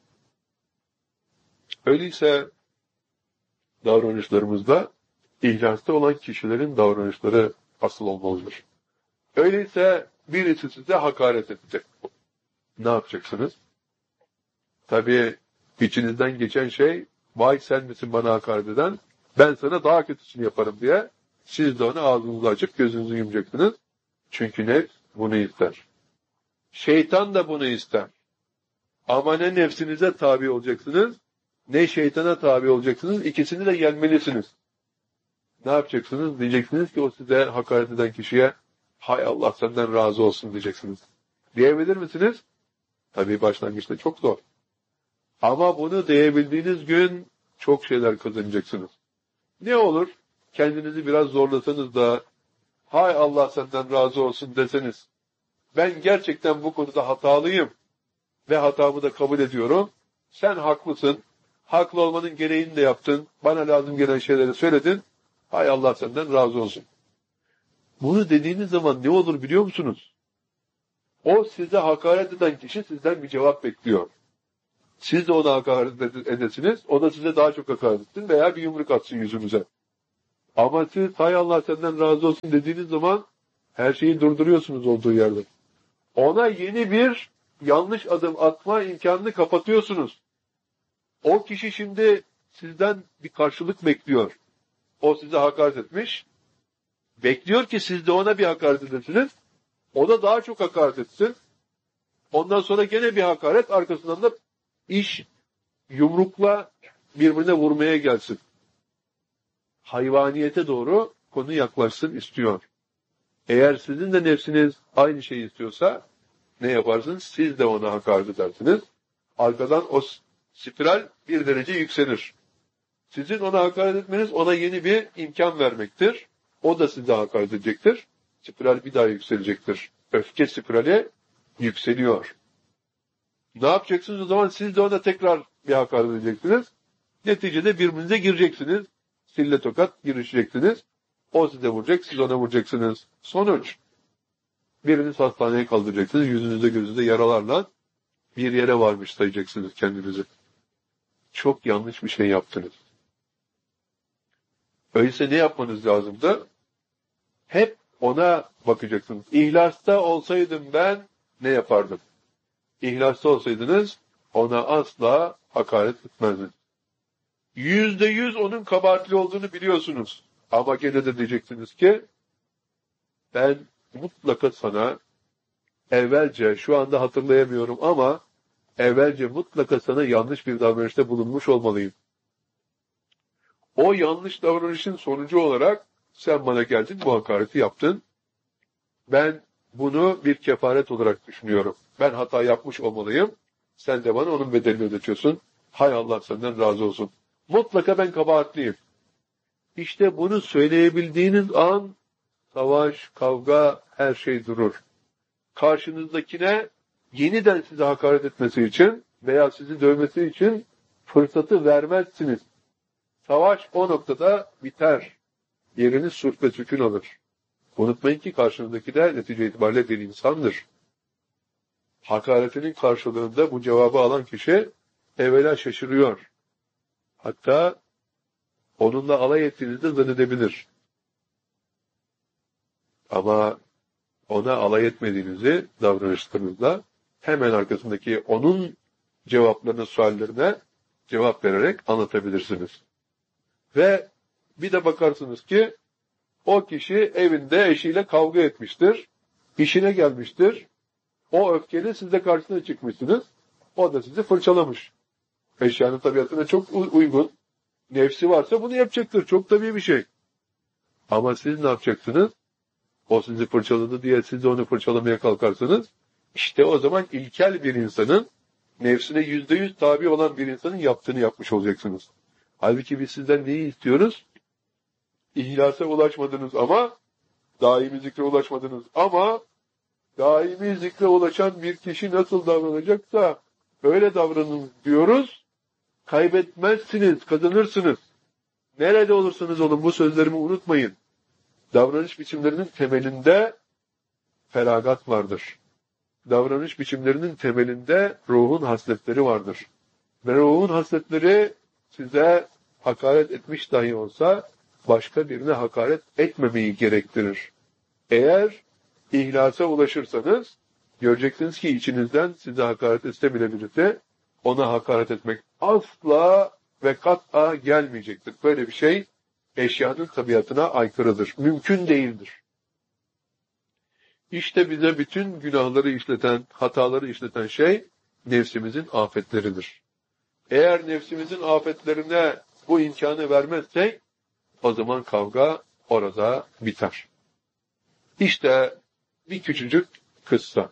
Öyleyse davranışlarımızda ihlaslı olan kişilerin davranışları asıl olmalıdır. Öyleyse birisi size hakaret etti. Ne yapacaksınız? Tabii içinizden geçen şey, vay sen misin bana hakaret eden, ben sana daha kötüsünü yaparım diye siz de ona ağzınızı açıp gözünüzü yumacaksınız. Çünkü nefs bunu ister. Şeytan da bunu ister. Ama ne nefsinize tabi olacaksınız, ne şeytana tabi olacaksınız, ikisini de yenmelisiniz. Ne yapacaksınız? Diyeceksiniz ki o size hakaret eden kişiye, hay Allah senden razı olsun diyeceksiniz. Diyebilir misiniz? Tabii başlangıçta çok zor. Ama bunu diyebildiğiniz gün çok şeyler kazanacaksınız. Ne olur? Kendinizi biraz zorlasanız da, hay Allah senden razı olsun deseniz, ben gerçekten bu konuda hatalıyım ve hatamı da kabul ediyorum. Sen haklısın, haklı olmanın gereğini de yaptın, bana lazım gelen şeyleri söyledin, hay Allah senden razı olsun. Bunu dediğiniz zaman ne olur biliyor musunuz? O size hakaret eden kişi sizden bir cevap bekliyor. Siz de ona hakaret edesiniz, o da size daha çok hakaret etsin veya bir yumruk atsın yüzünüze. Ama siz hay Allah senden razı olsun dediğiniz zaman her şeyi durduruyorsunuz olduğu yerde. Ona yeni bir yanlış adım atma imkanını kapatıyorsunuz. O kişi şimdi sizden bir karşılık bekliyor. O size hakaret etmiş. Bekliyor ki siz de ona bir hakaret edesiniz. O da daha çok hakaret etsin. Ondan sonra gene bir hakaret, arkasından da iş yumrukla birbirine vurmaya gelsin. Hayvaniyete doğru konu yaklaşsın istiyor. Eğer sizin de nefsiniz aynı şeyi istiyorsa ne yaparsınız? Siz de ona hakaret edersiniz. Arkadan o spiral bir derece yükselir. Sizin ona hakaret etmeniz ona yeni bir imkan vermektir. O da size hakaret edecektir. Spiral bir daha yükselecektir. Öfke spirali yükseliyor. Ne yapacaksınız o zaman? Siz de ona tekrar bir hakaret edeceksiniz. Neticede birbirinize gireceksiniz. Sille tokat girişeceksiniz. O size vuracak, siz ona vuracaksınız. Sonuç. Biriniz hastaneye kaldıracaksınız. Yüzünüzde gözünüzde yaralarla bir yere varmış sayacaksınız kendinizi. Çok yanlış bir şey yaptınız. Öyleyse ne yapmanız lazımdı? Hep ona bakacaksınız. İhlasta olsaydım ben ne yapardım? İhlasta olsaydınız ona asla hakaret etmezdiniz. Yüzde yüz onun kabahatli olduğunu biliyorsunuz. Ama gene de diyeceksiniz ki ben mutlaka sana evvelce, şu anda hatırlayamıyorum ama evvelce mutlaka sana yanlış bir davranışta bulunmuş olmalıyım. O yanlış davranışın sonucu olarak sen bana geldin, bu hakareti yaptın. Ben bunu bir kefaret olarak düşünüyorum. Ben hata yapmış olmalıyım. Sen de bana onun bedelini ödetiyorsun. Hay Allah senden razı olsun. Mutlaka ben kabahatliyim. İşte bunu söyleyebildiğiniz an savaş, kavga, her şey durur. Karşınızdakine yeniden size hakaret etmesi için veya sizi dövmesi için fırsatı vermezsiniz. Savaş o noktada biter. Yerini sulh ve sükun alır. Unutmayın ki karşınızdaki de netice itibariyle bir insandır. Hakaretinin karşılığında bu cevabı alan kişi evvela şaşırıyor. Hatta onunla alay ettiğinizde zannedebilir. Ama ona alay etmediğinizi davranışlarınızla hemen arkasındaki onun cevaplarına, suallerine cevap vererek anlatabilirsiniz. Ve bir de bakarsınız ki o kişi evinde eşiyle kavga etmiştir, işine gelmiştir. O öfkeli siz de karşısına çıkmışsınız. O da sizi fırçalamış. Eşyanın tabiatına çok uygun. Nefsi varsa bunu yapacaktır. Çok tabii bir şey. Ama siz ne yapacaksınız? O sizi fırçaladı diye siz de onu fırçalamaya kalkarsanız, işte o zaman ilkel bir insanın, nefsine yüzde yüz tabi olan bir insanın yaptığını yapmış olacaksınız. Halbuki biz sizden neyi istiyoruz? İhlasa ulaşmadınız ama, daimi zikre ulaşmadınız ama, daimi zikre ulaşan bir kişi nasıl davranacaksa öyle davranın diyoruz. Kaybetmezsiniz, kazanırsınız. Nerede olursanız olun bu sözlerimi unutmayın. Davranış biçimlerinin temelinde feragat vardır. Davranış biçimlerinin temelinde ruhun hasletleri vardır. Ve ruhun hasletleri size hakaret etmiş dahi olsa başka birine hakaret etmemeyi gerektirir. Eğer ihlasa ulaşırsanız göreceksiniz ki içinizden size hakaret etse bile birisi ona hakaret etmek asla ve kat'a gelmeyecektir. Böyle bir şey eşyanın tabiatına aykırıdır. Mümkün değildir. İşte bize bütün günahları işleten, hataları işleten şey nefsimizin afetleridir. Eğer nefsimizin afetlerine bu imkanı vermezsek o zaman kavga orada biter. İşte bir küçücük kıssa.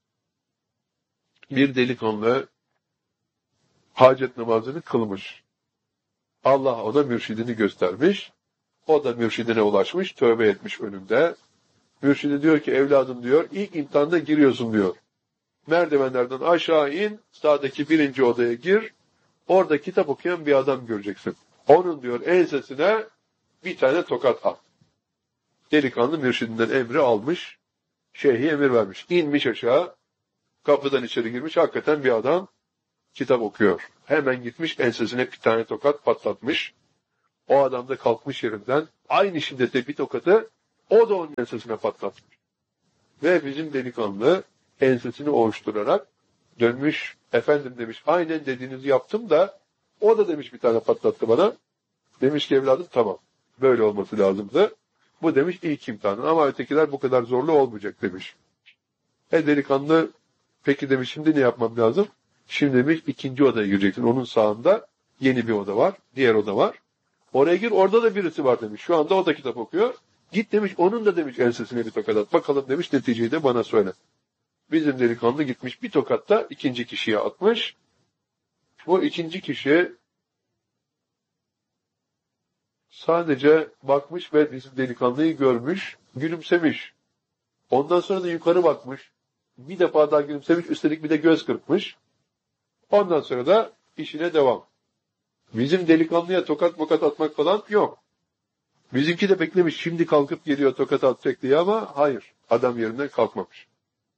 Bir delikanlı hacet namazını kılmış. Allah ona mürşidini göstermiş. O da mürşidine ulaşmış, tövbe etmiş önünde. Mürşidi diyor ki evladım diyor, ilk imtihanda giriyorsun diyor. Merdivenlerden aşağı in, sağdaki birinci odaya gir. Orada kitap okuyan bir adam göreceksin. Onun diyor ensesine bir tane tokat at. Delikanlı mürşidinden emri almış. Şeyhi emir vermiş. İnmiş aşağı. Kapıdan içeri girmiş. Hakikaten bir adam kitap okuyor. Hemen gitmiş ensesine bir tane tokat patlatmış. O adam da kalkmış yerinden. aynı şiddette bir tokatı o da onun ensesine patlatmış. Ve bizim delikanlı ensesini ovuşturarak dönmüş, efendim demiş, aynen dediğinizi yaptım da o da demiş bir tane patlattı bana. Demiş ki evladım tamam, böyle olması lazımdı. Bu demiş ilk imtihanın ama ötekiler bu kadar zorlu olmayacak demiş. E delikanlı peki demiş şimdi ne yapmam lazım? Şimdi demiş ikinci odaya gireceksin. Onun sağında yeni bir oda var, diğer oda var. Oraya gir, orada da birisi var demiş. Şu anda o da kitap okuyor. Git demiş, onun da demiş ensesine bir tokat at. Bakalım demiş, neticeyi de bana söyle. Bizim delikanlı gitmiş bir tokatta ikinci kişiye atmış. Bu ikinci kişi sadece bakmış ve bizim delikanlıyı görmüş, gülümsemiş. Ondan sonra da yukarı bakmış. Bir defa daha gülümsemiş, üstelik bir de göz kırpmış. Ondan sonra da işine devam. Bizim delikanlıya tokat mokat atmak falan yok. Bizimki de beklemiş, şimdi kalkıp geliyor tokat atacak diye ama hayır, adam yerinden kalkmamış.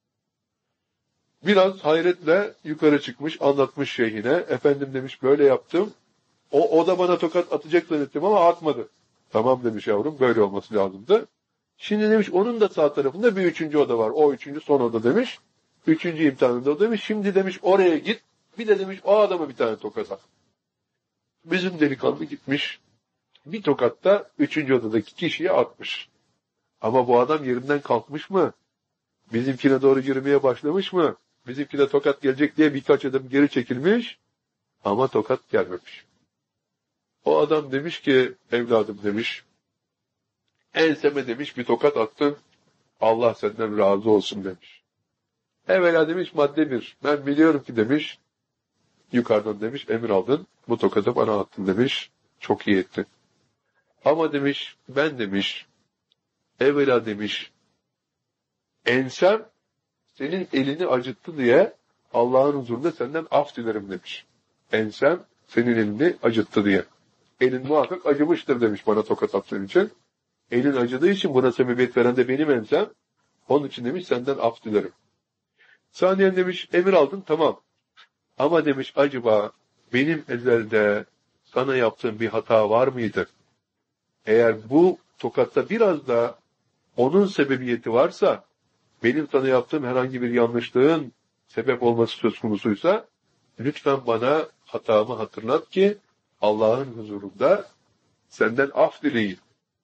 Biraz hayretle yukarı çıkmış, anlatmış şeyhine. Efendim demiş, böyle yaptım. O, o da bana tokat atacak zannettim ama atmadı. Tamam demiş yavrum, böyle olması lazımdı. Şimdi demiş, onun da sağ tarafında bir üçüncü oda var. O üçüncü son oda demiş. Üçüncü imtihanında o demiş. Şimdi demiş, oraya git. Bir de demiş, o adama bir tane tokat at. Bizim delikanlı gitmiş. Bir tokatta üçüncü odadaki kişiye atmış. Ama bu adam yerinden kalkmış mı? Bizimkine doğru yürümeye başlamış mı? Bizimkine tokat gelecek diye birkaç adım geri çekilmiş. Ama tokat gelmemiş. O adam demiş ki, evladım demiş, enseme demiş bir tokat attın, Allah senden razı olsun demiş. Evvela demiş madde bir, ben biliyorum ki demiş, yukarıdan demiş emir aldın, bu tokatı bana attın demiş, çok iyi ettin. Ama demiş, ben demiş, evvela demiş, ensem senin elini acıttı diye Allah'ın huzurunda senden af dilerim demiş. Ensem senin elini acıttı diye. Elin muhakkak acımıştır demiş bana tokat attığın için. Elin acıdığı için buna sebebiyet veren de benim ensem. Onun için demiş senden af dilerim. Saniyen demiş emir aldın tamam. Ama demiş acaba benim ezelde sana yaptığım bir hata var mıydı? Eğer bu tokatta biraz da onun sebebiyeti varsa, benim sana yaptığım herhangi bir yanlışlığın sebep olması söz konusuysa, lütfen bana hatamı hatırlat ki Allah'ın huzurunda senden af dileyim.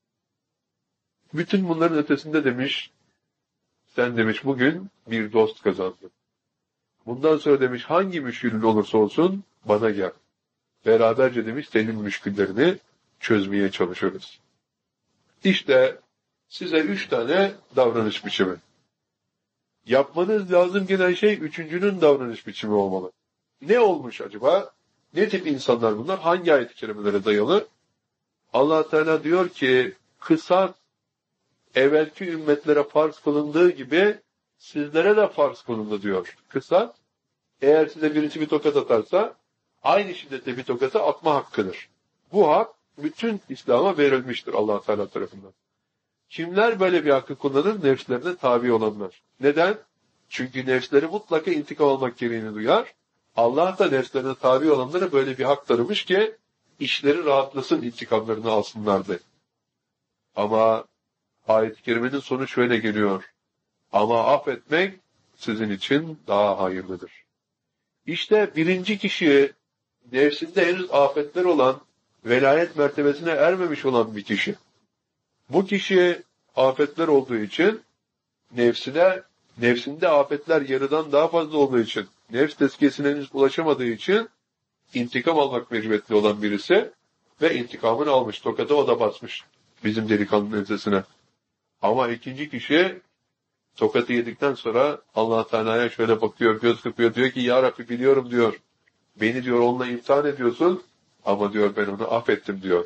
Bütün bunların ötesinde demiş, sen demiş bugün bir dost kazandın. Bundan sonra demiş hangi müşkülün olursa olsun bana gel. Beraberce demiş senin müşküllerini çözmeye çalışırız. İşte size üç tane davranış biçimi. Yapmanız lazım gelen şey üçüncünün davranış biçimi olmalı. Ne olmuş acaba? Ne tip insanlar bunlar? Hangi ayet-i kerimelere dayalı? Allah Teala diyor ki, kısas evvelki ümmetlere farz kılındığı gibi sizlere de farz kılındı diyor. Kısas, eğer size birisi bir tokat atarsa, aynı şiddette bir tokatı atma hakkıdır. Bu hak bütün İslam'a verilmiştir Allah Teala tarafından. Kimler böyle bir hakkı kullanır? Nefslerine tabi olanlar. Neden? Çünkü nefsleri mutlaka intikam almak gereğini duyar. Allah da nefslerine tabi olanlara böyle bir hak tanımış ki işleri rahatlasın, intikamlarını alsınlardı. Ama ayet-i kerimenin sonu şöyle geliyor. Ama affetmek sizin için daha hayırlıdır. İşte birinci kişi nefsinde henüz afetler olan, velayet mertebesine ermemiş olan bir kişi. Bu kişi afetler olduğu için nefsine, nefsinde afetler yarıdan daha fazla olduğu için, nefs tezkiyesine henüz ulaşamadığı için intikam almak mecburiyetli olan birisi ve intikamını almış. Tokada o da basmış bizim delikanlının ensesine. Ama ikinci kişi tokatı yedikten sonra Allah Teala'ya şöyle bakıyor, göz kırpıyor, diyor ki ya Rabbi biliyorum diyor. Beni diyor onunla imtihan ediyorsun ama diyor ben onu affettim diyor.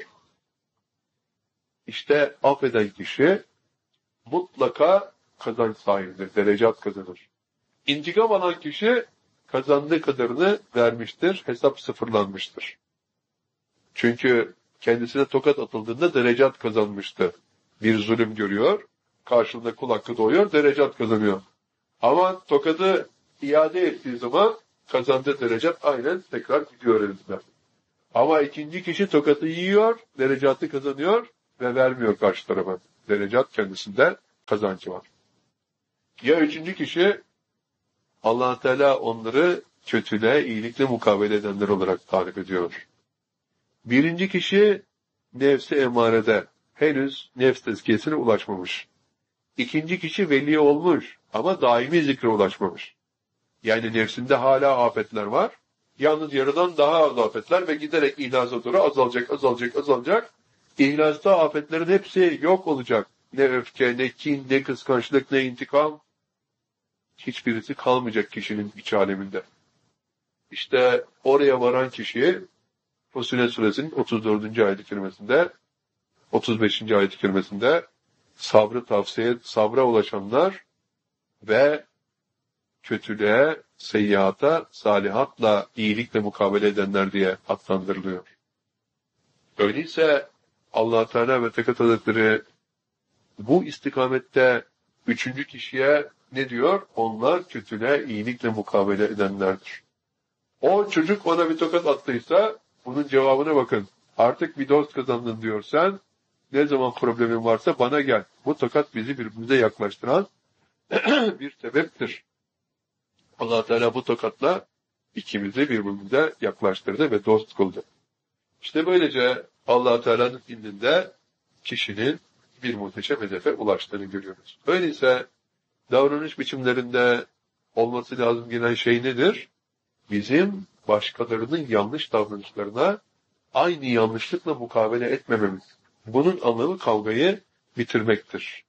İşte affeden kişi mutlaka kazanç sahibidir, derecat kazanır. İntikam alan kişi kazandığı kadarını vermiştir, hesap sıfırlanmıştır. Çünkü kendisine tokat atıldığında derecat kazanmıştı. Bir zulüm görüyor, karşılığında kul hakkı doğuyor, derecat kazanıyor. Ama tokadı iade ettiği zaman kazandığı derecat aynen tekrar gidiyor elinden. Ama ikinci kişi tokatı yiyor, derecatı kazanıyor ve vermiyor karşı tarafa. Derecat kendisinde, kazancı var. Ya üçüncü kişi, Allah Teala onları kötülüğe, iyilikle mukabele edenler olarak tarif ediyor. Birinci kişi nefsi emarede, henüz nefs tezkiyesine ulaşmamış. İkinci kişi veli olmuş ama daimi zikre ulaşmamış. Yani nefsinde hala afetler var. Yalnız yarıdan daha az afetler ve giderek ihlasa doğru azalacak, azalacak, azalacak. İhlasta afetlerin hepsi yok olacak. Ne öfke, ne kin, ne kıskançlık, ne intikam. Hiçbirisi kalmayacak kişinin iç aleminde. İşte oraya varan kişi Fussilet Suresinin otuz dördüncü ayet-i kerimesinde, otuz beşinci ayet-i kerimesinde sabrı tavsiye, sabra ulaşanlar ve kötülüğe, seyyihata, salihatla, iyilikle mukabele edenler diye adlandırılıyor. Öyleyse Allah Teala ve Tekaddes Hazretleri bu istikamette üçüncü kişiye ne diyor? Onlar kötülüğe, iyilikle mukabele edenlerdir. O çocuk ona bir tokat attıysa bunun cevabına bakın. Artık bir dost kazandın diyorsan, ne zaman problemin varsa bana gel. Bu tokat bizi birbirimize yaklaştıran bir sebeptir. Allah Teala bu tokatla ikimizi birbirimize yaklaştırdı ve dost kıldı. İşte böylece Allah Teala'nın indinde kişinin bir muhteşem hedefe ulaştığını görüyoruz. Öyleyse davranış biçimlerinde olması lazım gelen şey nedir? Bizim başkalarının yanlış davranışlarına aynı yanlışlıkla mukabele etmememiz. Bunun anlamı kavgayı bitirmektir.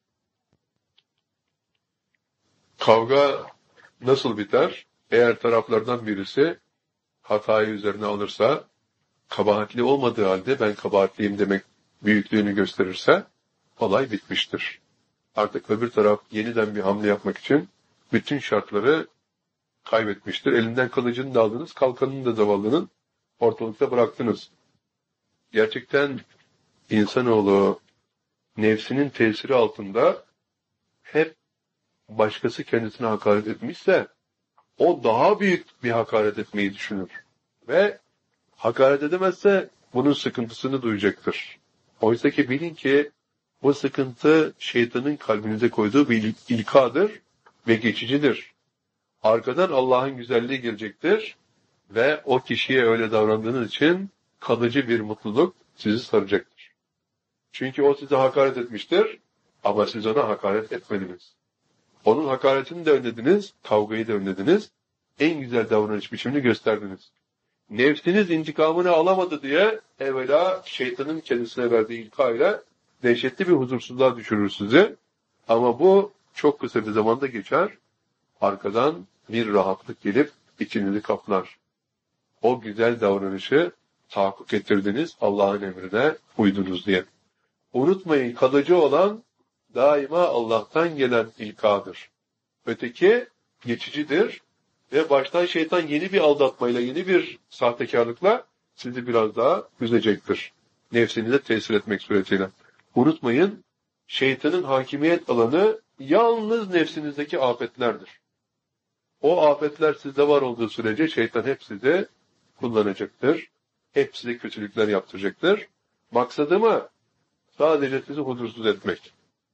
Kavga nasıl biter? Eğer taraflardan birisi hatayı üzerine alırsa, kabahatli olmadığı halde ben kabahatliyim demek büyüklüğünü gösterirse, olay bitmiştir. Artık öbür taraf yeniden bir hamle yapmak için bütün şartları kaybetmiştir. Elinden kılıcını da aldınız, kalkanını da zavallının ortalıkta bıraktınız. Gerçekten insanoğlu nefsinin tesiri altında hep başkası kendisine hakaret etmişse o daha büyük bir hakaret etmeyi düşünür. Ve hakaret edemezse bunun sıkıntısını duyacaktır. Oysa ki bilin ki bu sıkıntı şeytanın kalbinize koyduğu bir ilkadır ve geçicidir. Arkadan Allah'ın güzelliği gelecektir ve o kişiye öyle davrandığınız için kalıcı bir mutluluk sizi saracaktır. Çünkü o size hakaret etmiştir ama siz ona hakaret etmediniz. Onun hakaretini de önlediniz, kavgayı da önlediniz, en güzel davranış biçimini gösterdiniz. Nefsiniz intikamını alamadı diye evvela şeytanın kendisine verdiği ilkayla dehşetli bir huzursuzluğa düşürür sizi. Ama bu çok kısa bir zamanda geçer. Arkadan bir rahatlık gelip içinizi kaplar. O güzel davranışı tahakkuk ettirdiniz, Allah'ın emrine uydunuz diye. Unutmayın, kalıcı olan daima Allah'tan gelen ilkadır. Öteki geçicidir ve baştan şeytan yeni bir aldatmayla, yeni bir sahtekarlıkla sizi biraz daha üzecektir. Nefsinize tesir etmek suretiyle. Unutmayın, şeytanın hakimiyet alanı yalnız nefsinizdeki afetlerdir. O afetler sizde var olduğu sürece şeytan hep sizi kullanacaktır. Hep size kötülükler yaptıracaktır. Maksadı mı? Sadece sizi huzursuz etmek.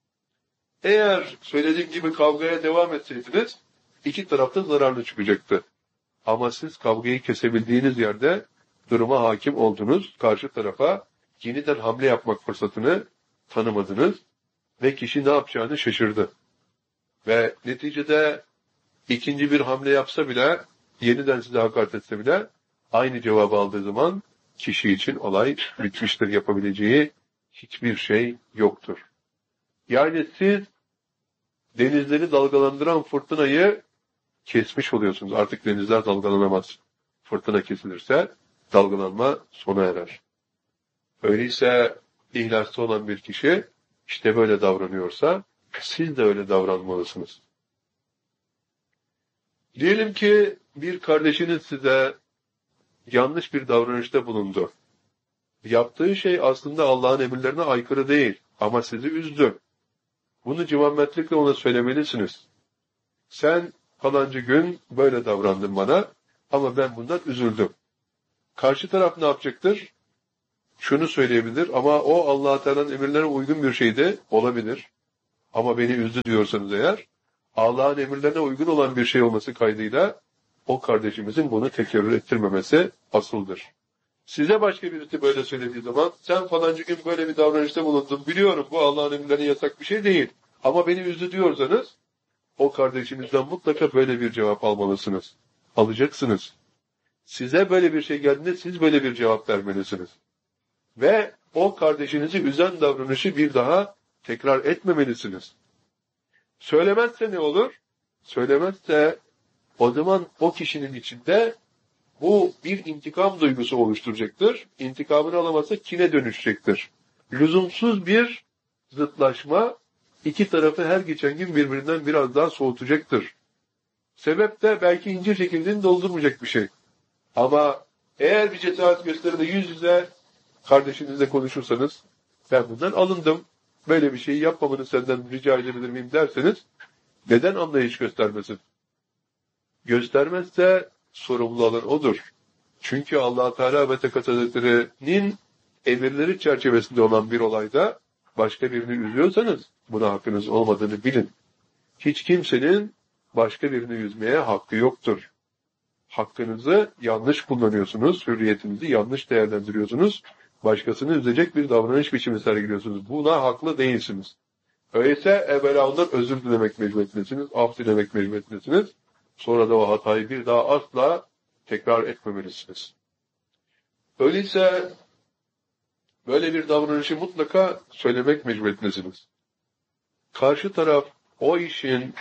Eğer söylediğim gibi kavgaya devam etseydiniz, iki tarafta zararlı çıkacaktı. Ama siz kavgayı kesebildiğiniz yerde duruma hakim oldunuz. Karşı tarafa yeniden hamle yapmak fırsatını tanımadınız ve kişi ne yapacağını şaşırdı. Ve neticede ikinci bir hamle yapsa bile, yeniden size hakaret etse bile, aynı cevabı aldığı zaman kişi için olay bitmiştir. Yapabileceği hiçbir şey yoktur. Yani siz denizleri dalgalandıran fırtınayı kesmiş oluyorsunuz. Artık denizler dalgalanamaz. Fırtına kesilirse dalgalanma sona erer. Öyleyse ihlaslı olan bir kişi işte böyle davranıyorsa siz de öyle davranmalısınız. Diyelim ki bir kardeşiniz size yanlış bir davranışta bulundu. Yaptığı şey aslında Allah'ın emirlerine aykırı değil ama sizi üzdü. Bunu civanmetlikle ona söylemelisiniz. Sen falancı gün böyle davrandın bana ama ben bundan üzüldüm. Karşı taraf ne yapacaktır? şunu söyleyebilir ama o Allah Teala'nın emirlerine uygun bir şey de olabilir. Ama beni üzdü diyorsanız eğer, Allah'ın emirlerine uygun olan bir şey olması kaydıyla o kardeşimizin bunu tekerrür ettirmemesi asıldır. Size başka birisi böyle söylediği zaman, sen falancı gün böyle bir davranışta bulundun, biliyorum bu Allah'ın emirlerine yasak bir şey değil. Ama beni üzdü diyorsanız, o kardeşinizden mutlaka böyle bir cevap almalısınız. Alacaksınız. Size böyle bir şey geldiğinde siz böyle bir cevap vermelisiniz. Ve o kardeşinizi üzen davranışı bir daha tekrar etmemelisiniz. Söylemezse ne olur? Söylemezse o zaman o kişinin içinde bu bir intikam duygusu oluşturacaktır. İntikamını alamazsa kine dönüşecektir. Lüzumsuz bir zıtlaşma iki tarafı her geçen gün birbirinden biraz daha soğutacaktır. Sebep de belki incir çekirdeğini doldurmayacak bir şey. Ama eğer bir cesaret gösterir de yüz yüze kardeşinizle konuşursanız, ben bundan alındım, böyle bir şeyi yapmamanı senden rica edebilir miyim derseniz, neden anlayış göstermesin? Göstermezse sorumlu olan odur. Çünkü Allah Teala ve Tekaddes Hazretleri'nin emirleri çerçevesinde olan bir olayda başka birini üzüyorsanız buna hakkınız olmadığını bilin. Hiç kimsenin başka birini üzmeye hakkı yoktur. Hakkınızı yanlış kullanıyorsunuz, hürriyetinizi yanlış değerlendiriyorsunuz, başkasını üzecek bir davranış biçimi sergiliyorsunuz. Buna haklı değilsiniz. Öyleyse evvela ondan özür dilemek mecburiyetindesiniz, af dilemek mecburiyetindesiniz. Sonra da o hatayı bir daha asla tekrar etmemelisiniz. Öyleyse böyle bir davranışı mutlaka söylemek mecburiyetindesiniz. Karşı taraf o işin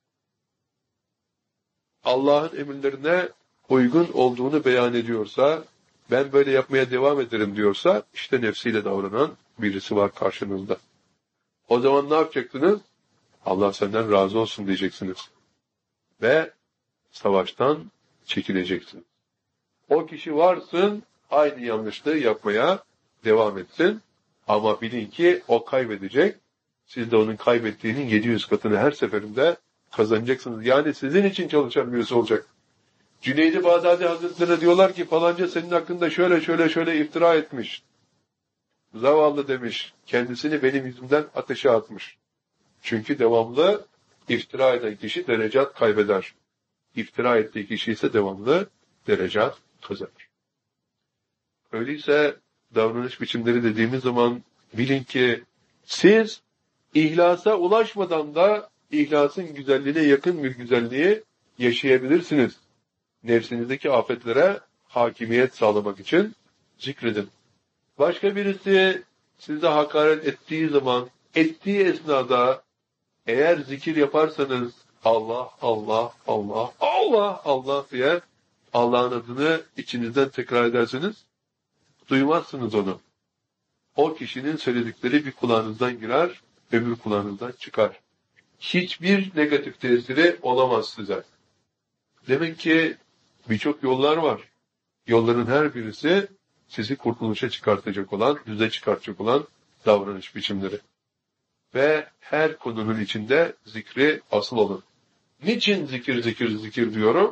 Allah'ın emirlerine uygun olduğunu beyan ediyorsa, ben böyle yapmaya devam ederim diyorsa, işte nefsiyle davranan birisi var karşınızda. O zaman ne yapacaksınız? Allah senden razı olsun diyeceksiniz. Ve savaştan çekileceksiniz. O kişi varsın, aynı yanlışlığı yapmaya devam etsin. Ama bilin ki o kaybedecek. Siz de onun kaybettiğinin yedi yüz katını her seferinde kazanacaksınız. Yani sizin için çalışan birisi olacak. Cüneyd-i Bağdadi Hazretleri'ne diyorlar ki falanca senin hakkında şöyle şöyle şöyle iftira etmiş. Zavallı demiş. Kendisini benim yüzümden ateşe atmış. Çünkü devamlı iftira eden kişi derecat kaybeder. İftira ettiği kişi ise devamlı derecat kazanır. Öyleyse davranış biçimleri dediğimiz zaman bilin ki siz ihlasa ulaşmadan da ihlasın güzelliğine yakın bir güzelliği yaşayabilirsiniz. Nefsinizdeki afetlere hakimiyet sağlamak için zikredin. Başka birisi size hakaret ettiği zaman, ettiği esnada eğer zikir yaparsanız Allah, Allah, Allah, Allah, Allah diye Allah'ın adını içinizden tekrar ederseniz duymazsınız onu. O kişinin söyledikleri bir kulağınızdan girer, öbür kulağınızdan çıkar. Hiçbir negatif tesiri olamaz size. Demek ki birçok yollar var. Yolların her birisi sizi kurtuluşa çıkartacak olan, düze çıkartacak olan davranış biçimleri. Ve her konunun içinde zikri asıl olun. Niçin zikir zikir zikir diyorum?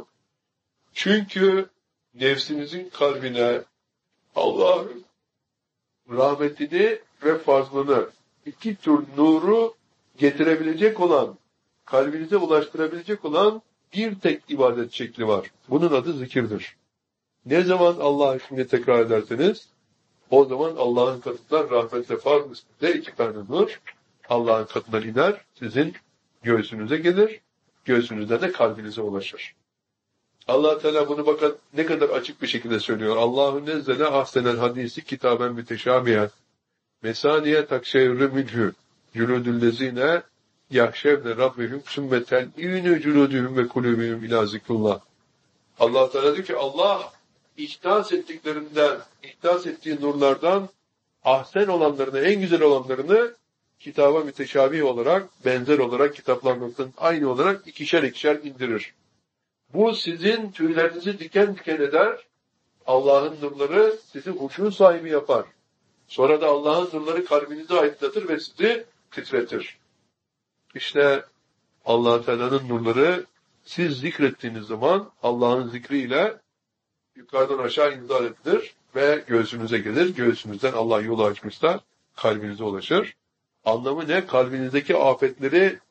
Çünkü nefsinizin kalbine Allah'ın rahmetini ve fazlını, iki tür nuru getirebilecek olan, kalbinize ulaştırabilecek olan bir tek ibadet şekli var. Bunun adı zikirdir. Ne zaman Allah'a ismini tekrar ederseniz, o zaman Allah'ın katından rahmetle farz üstünde iki tane nur, Allah'ın katından iner, sizin göğsünüze gelir, göğsünüzden de kalbinize ulaşır. Allah Teala bunu bakın ne kadar açık bir şekilde söylüyor. Allahu nezzele ahsenel hadisi kitaben müteşabihen. Mesaniye takşeyrü minhü. Cüludüllezine yahşevne rabbihüm sümmeten İnü cüludühüm ve kulübühüm ila zikrullah. Allah Teala diyor ki Allah ihdas ettiklerinden, ihdas ettiği nurlardan ahsen olanlarını, en güzel olanlarını kitaba müteşabih olarak, benzer olarak kitaplarımızın aynı olarak ikişer ikişer indirir. Bu sizin tüylerinizi diken diken eder. Allah'ın nurları sizi huşu sahibi yapar. Sonra da Allah'ın nurları kalbinizi aydınlatır ve sizi titretir. İşte Allah Teala'nın nurları siz zikrettiğiniz zaman Allah'ın zikriyle yukarıdan aşağı inzal edilir. ve göğsünüze gelir. Göğsünüzden Allah yolu açmışsa kalbinize ulaşır. Anlamı ne? Kalbinizdeki afetleri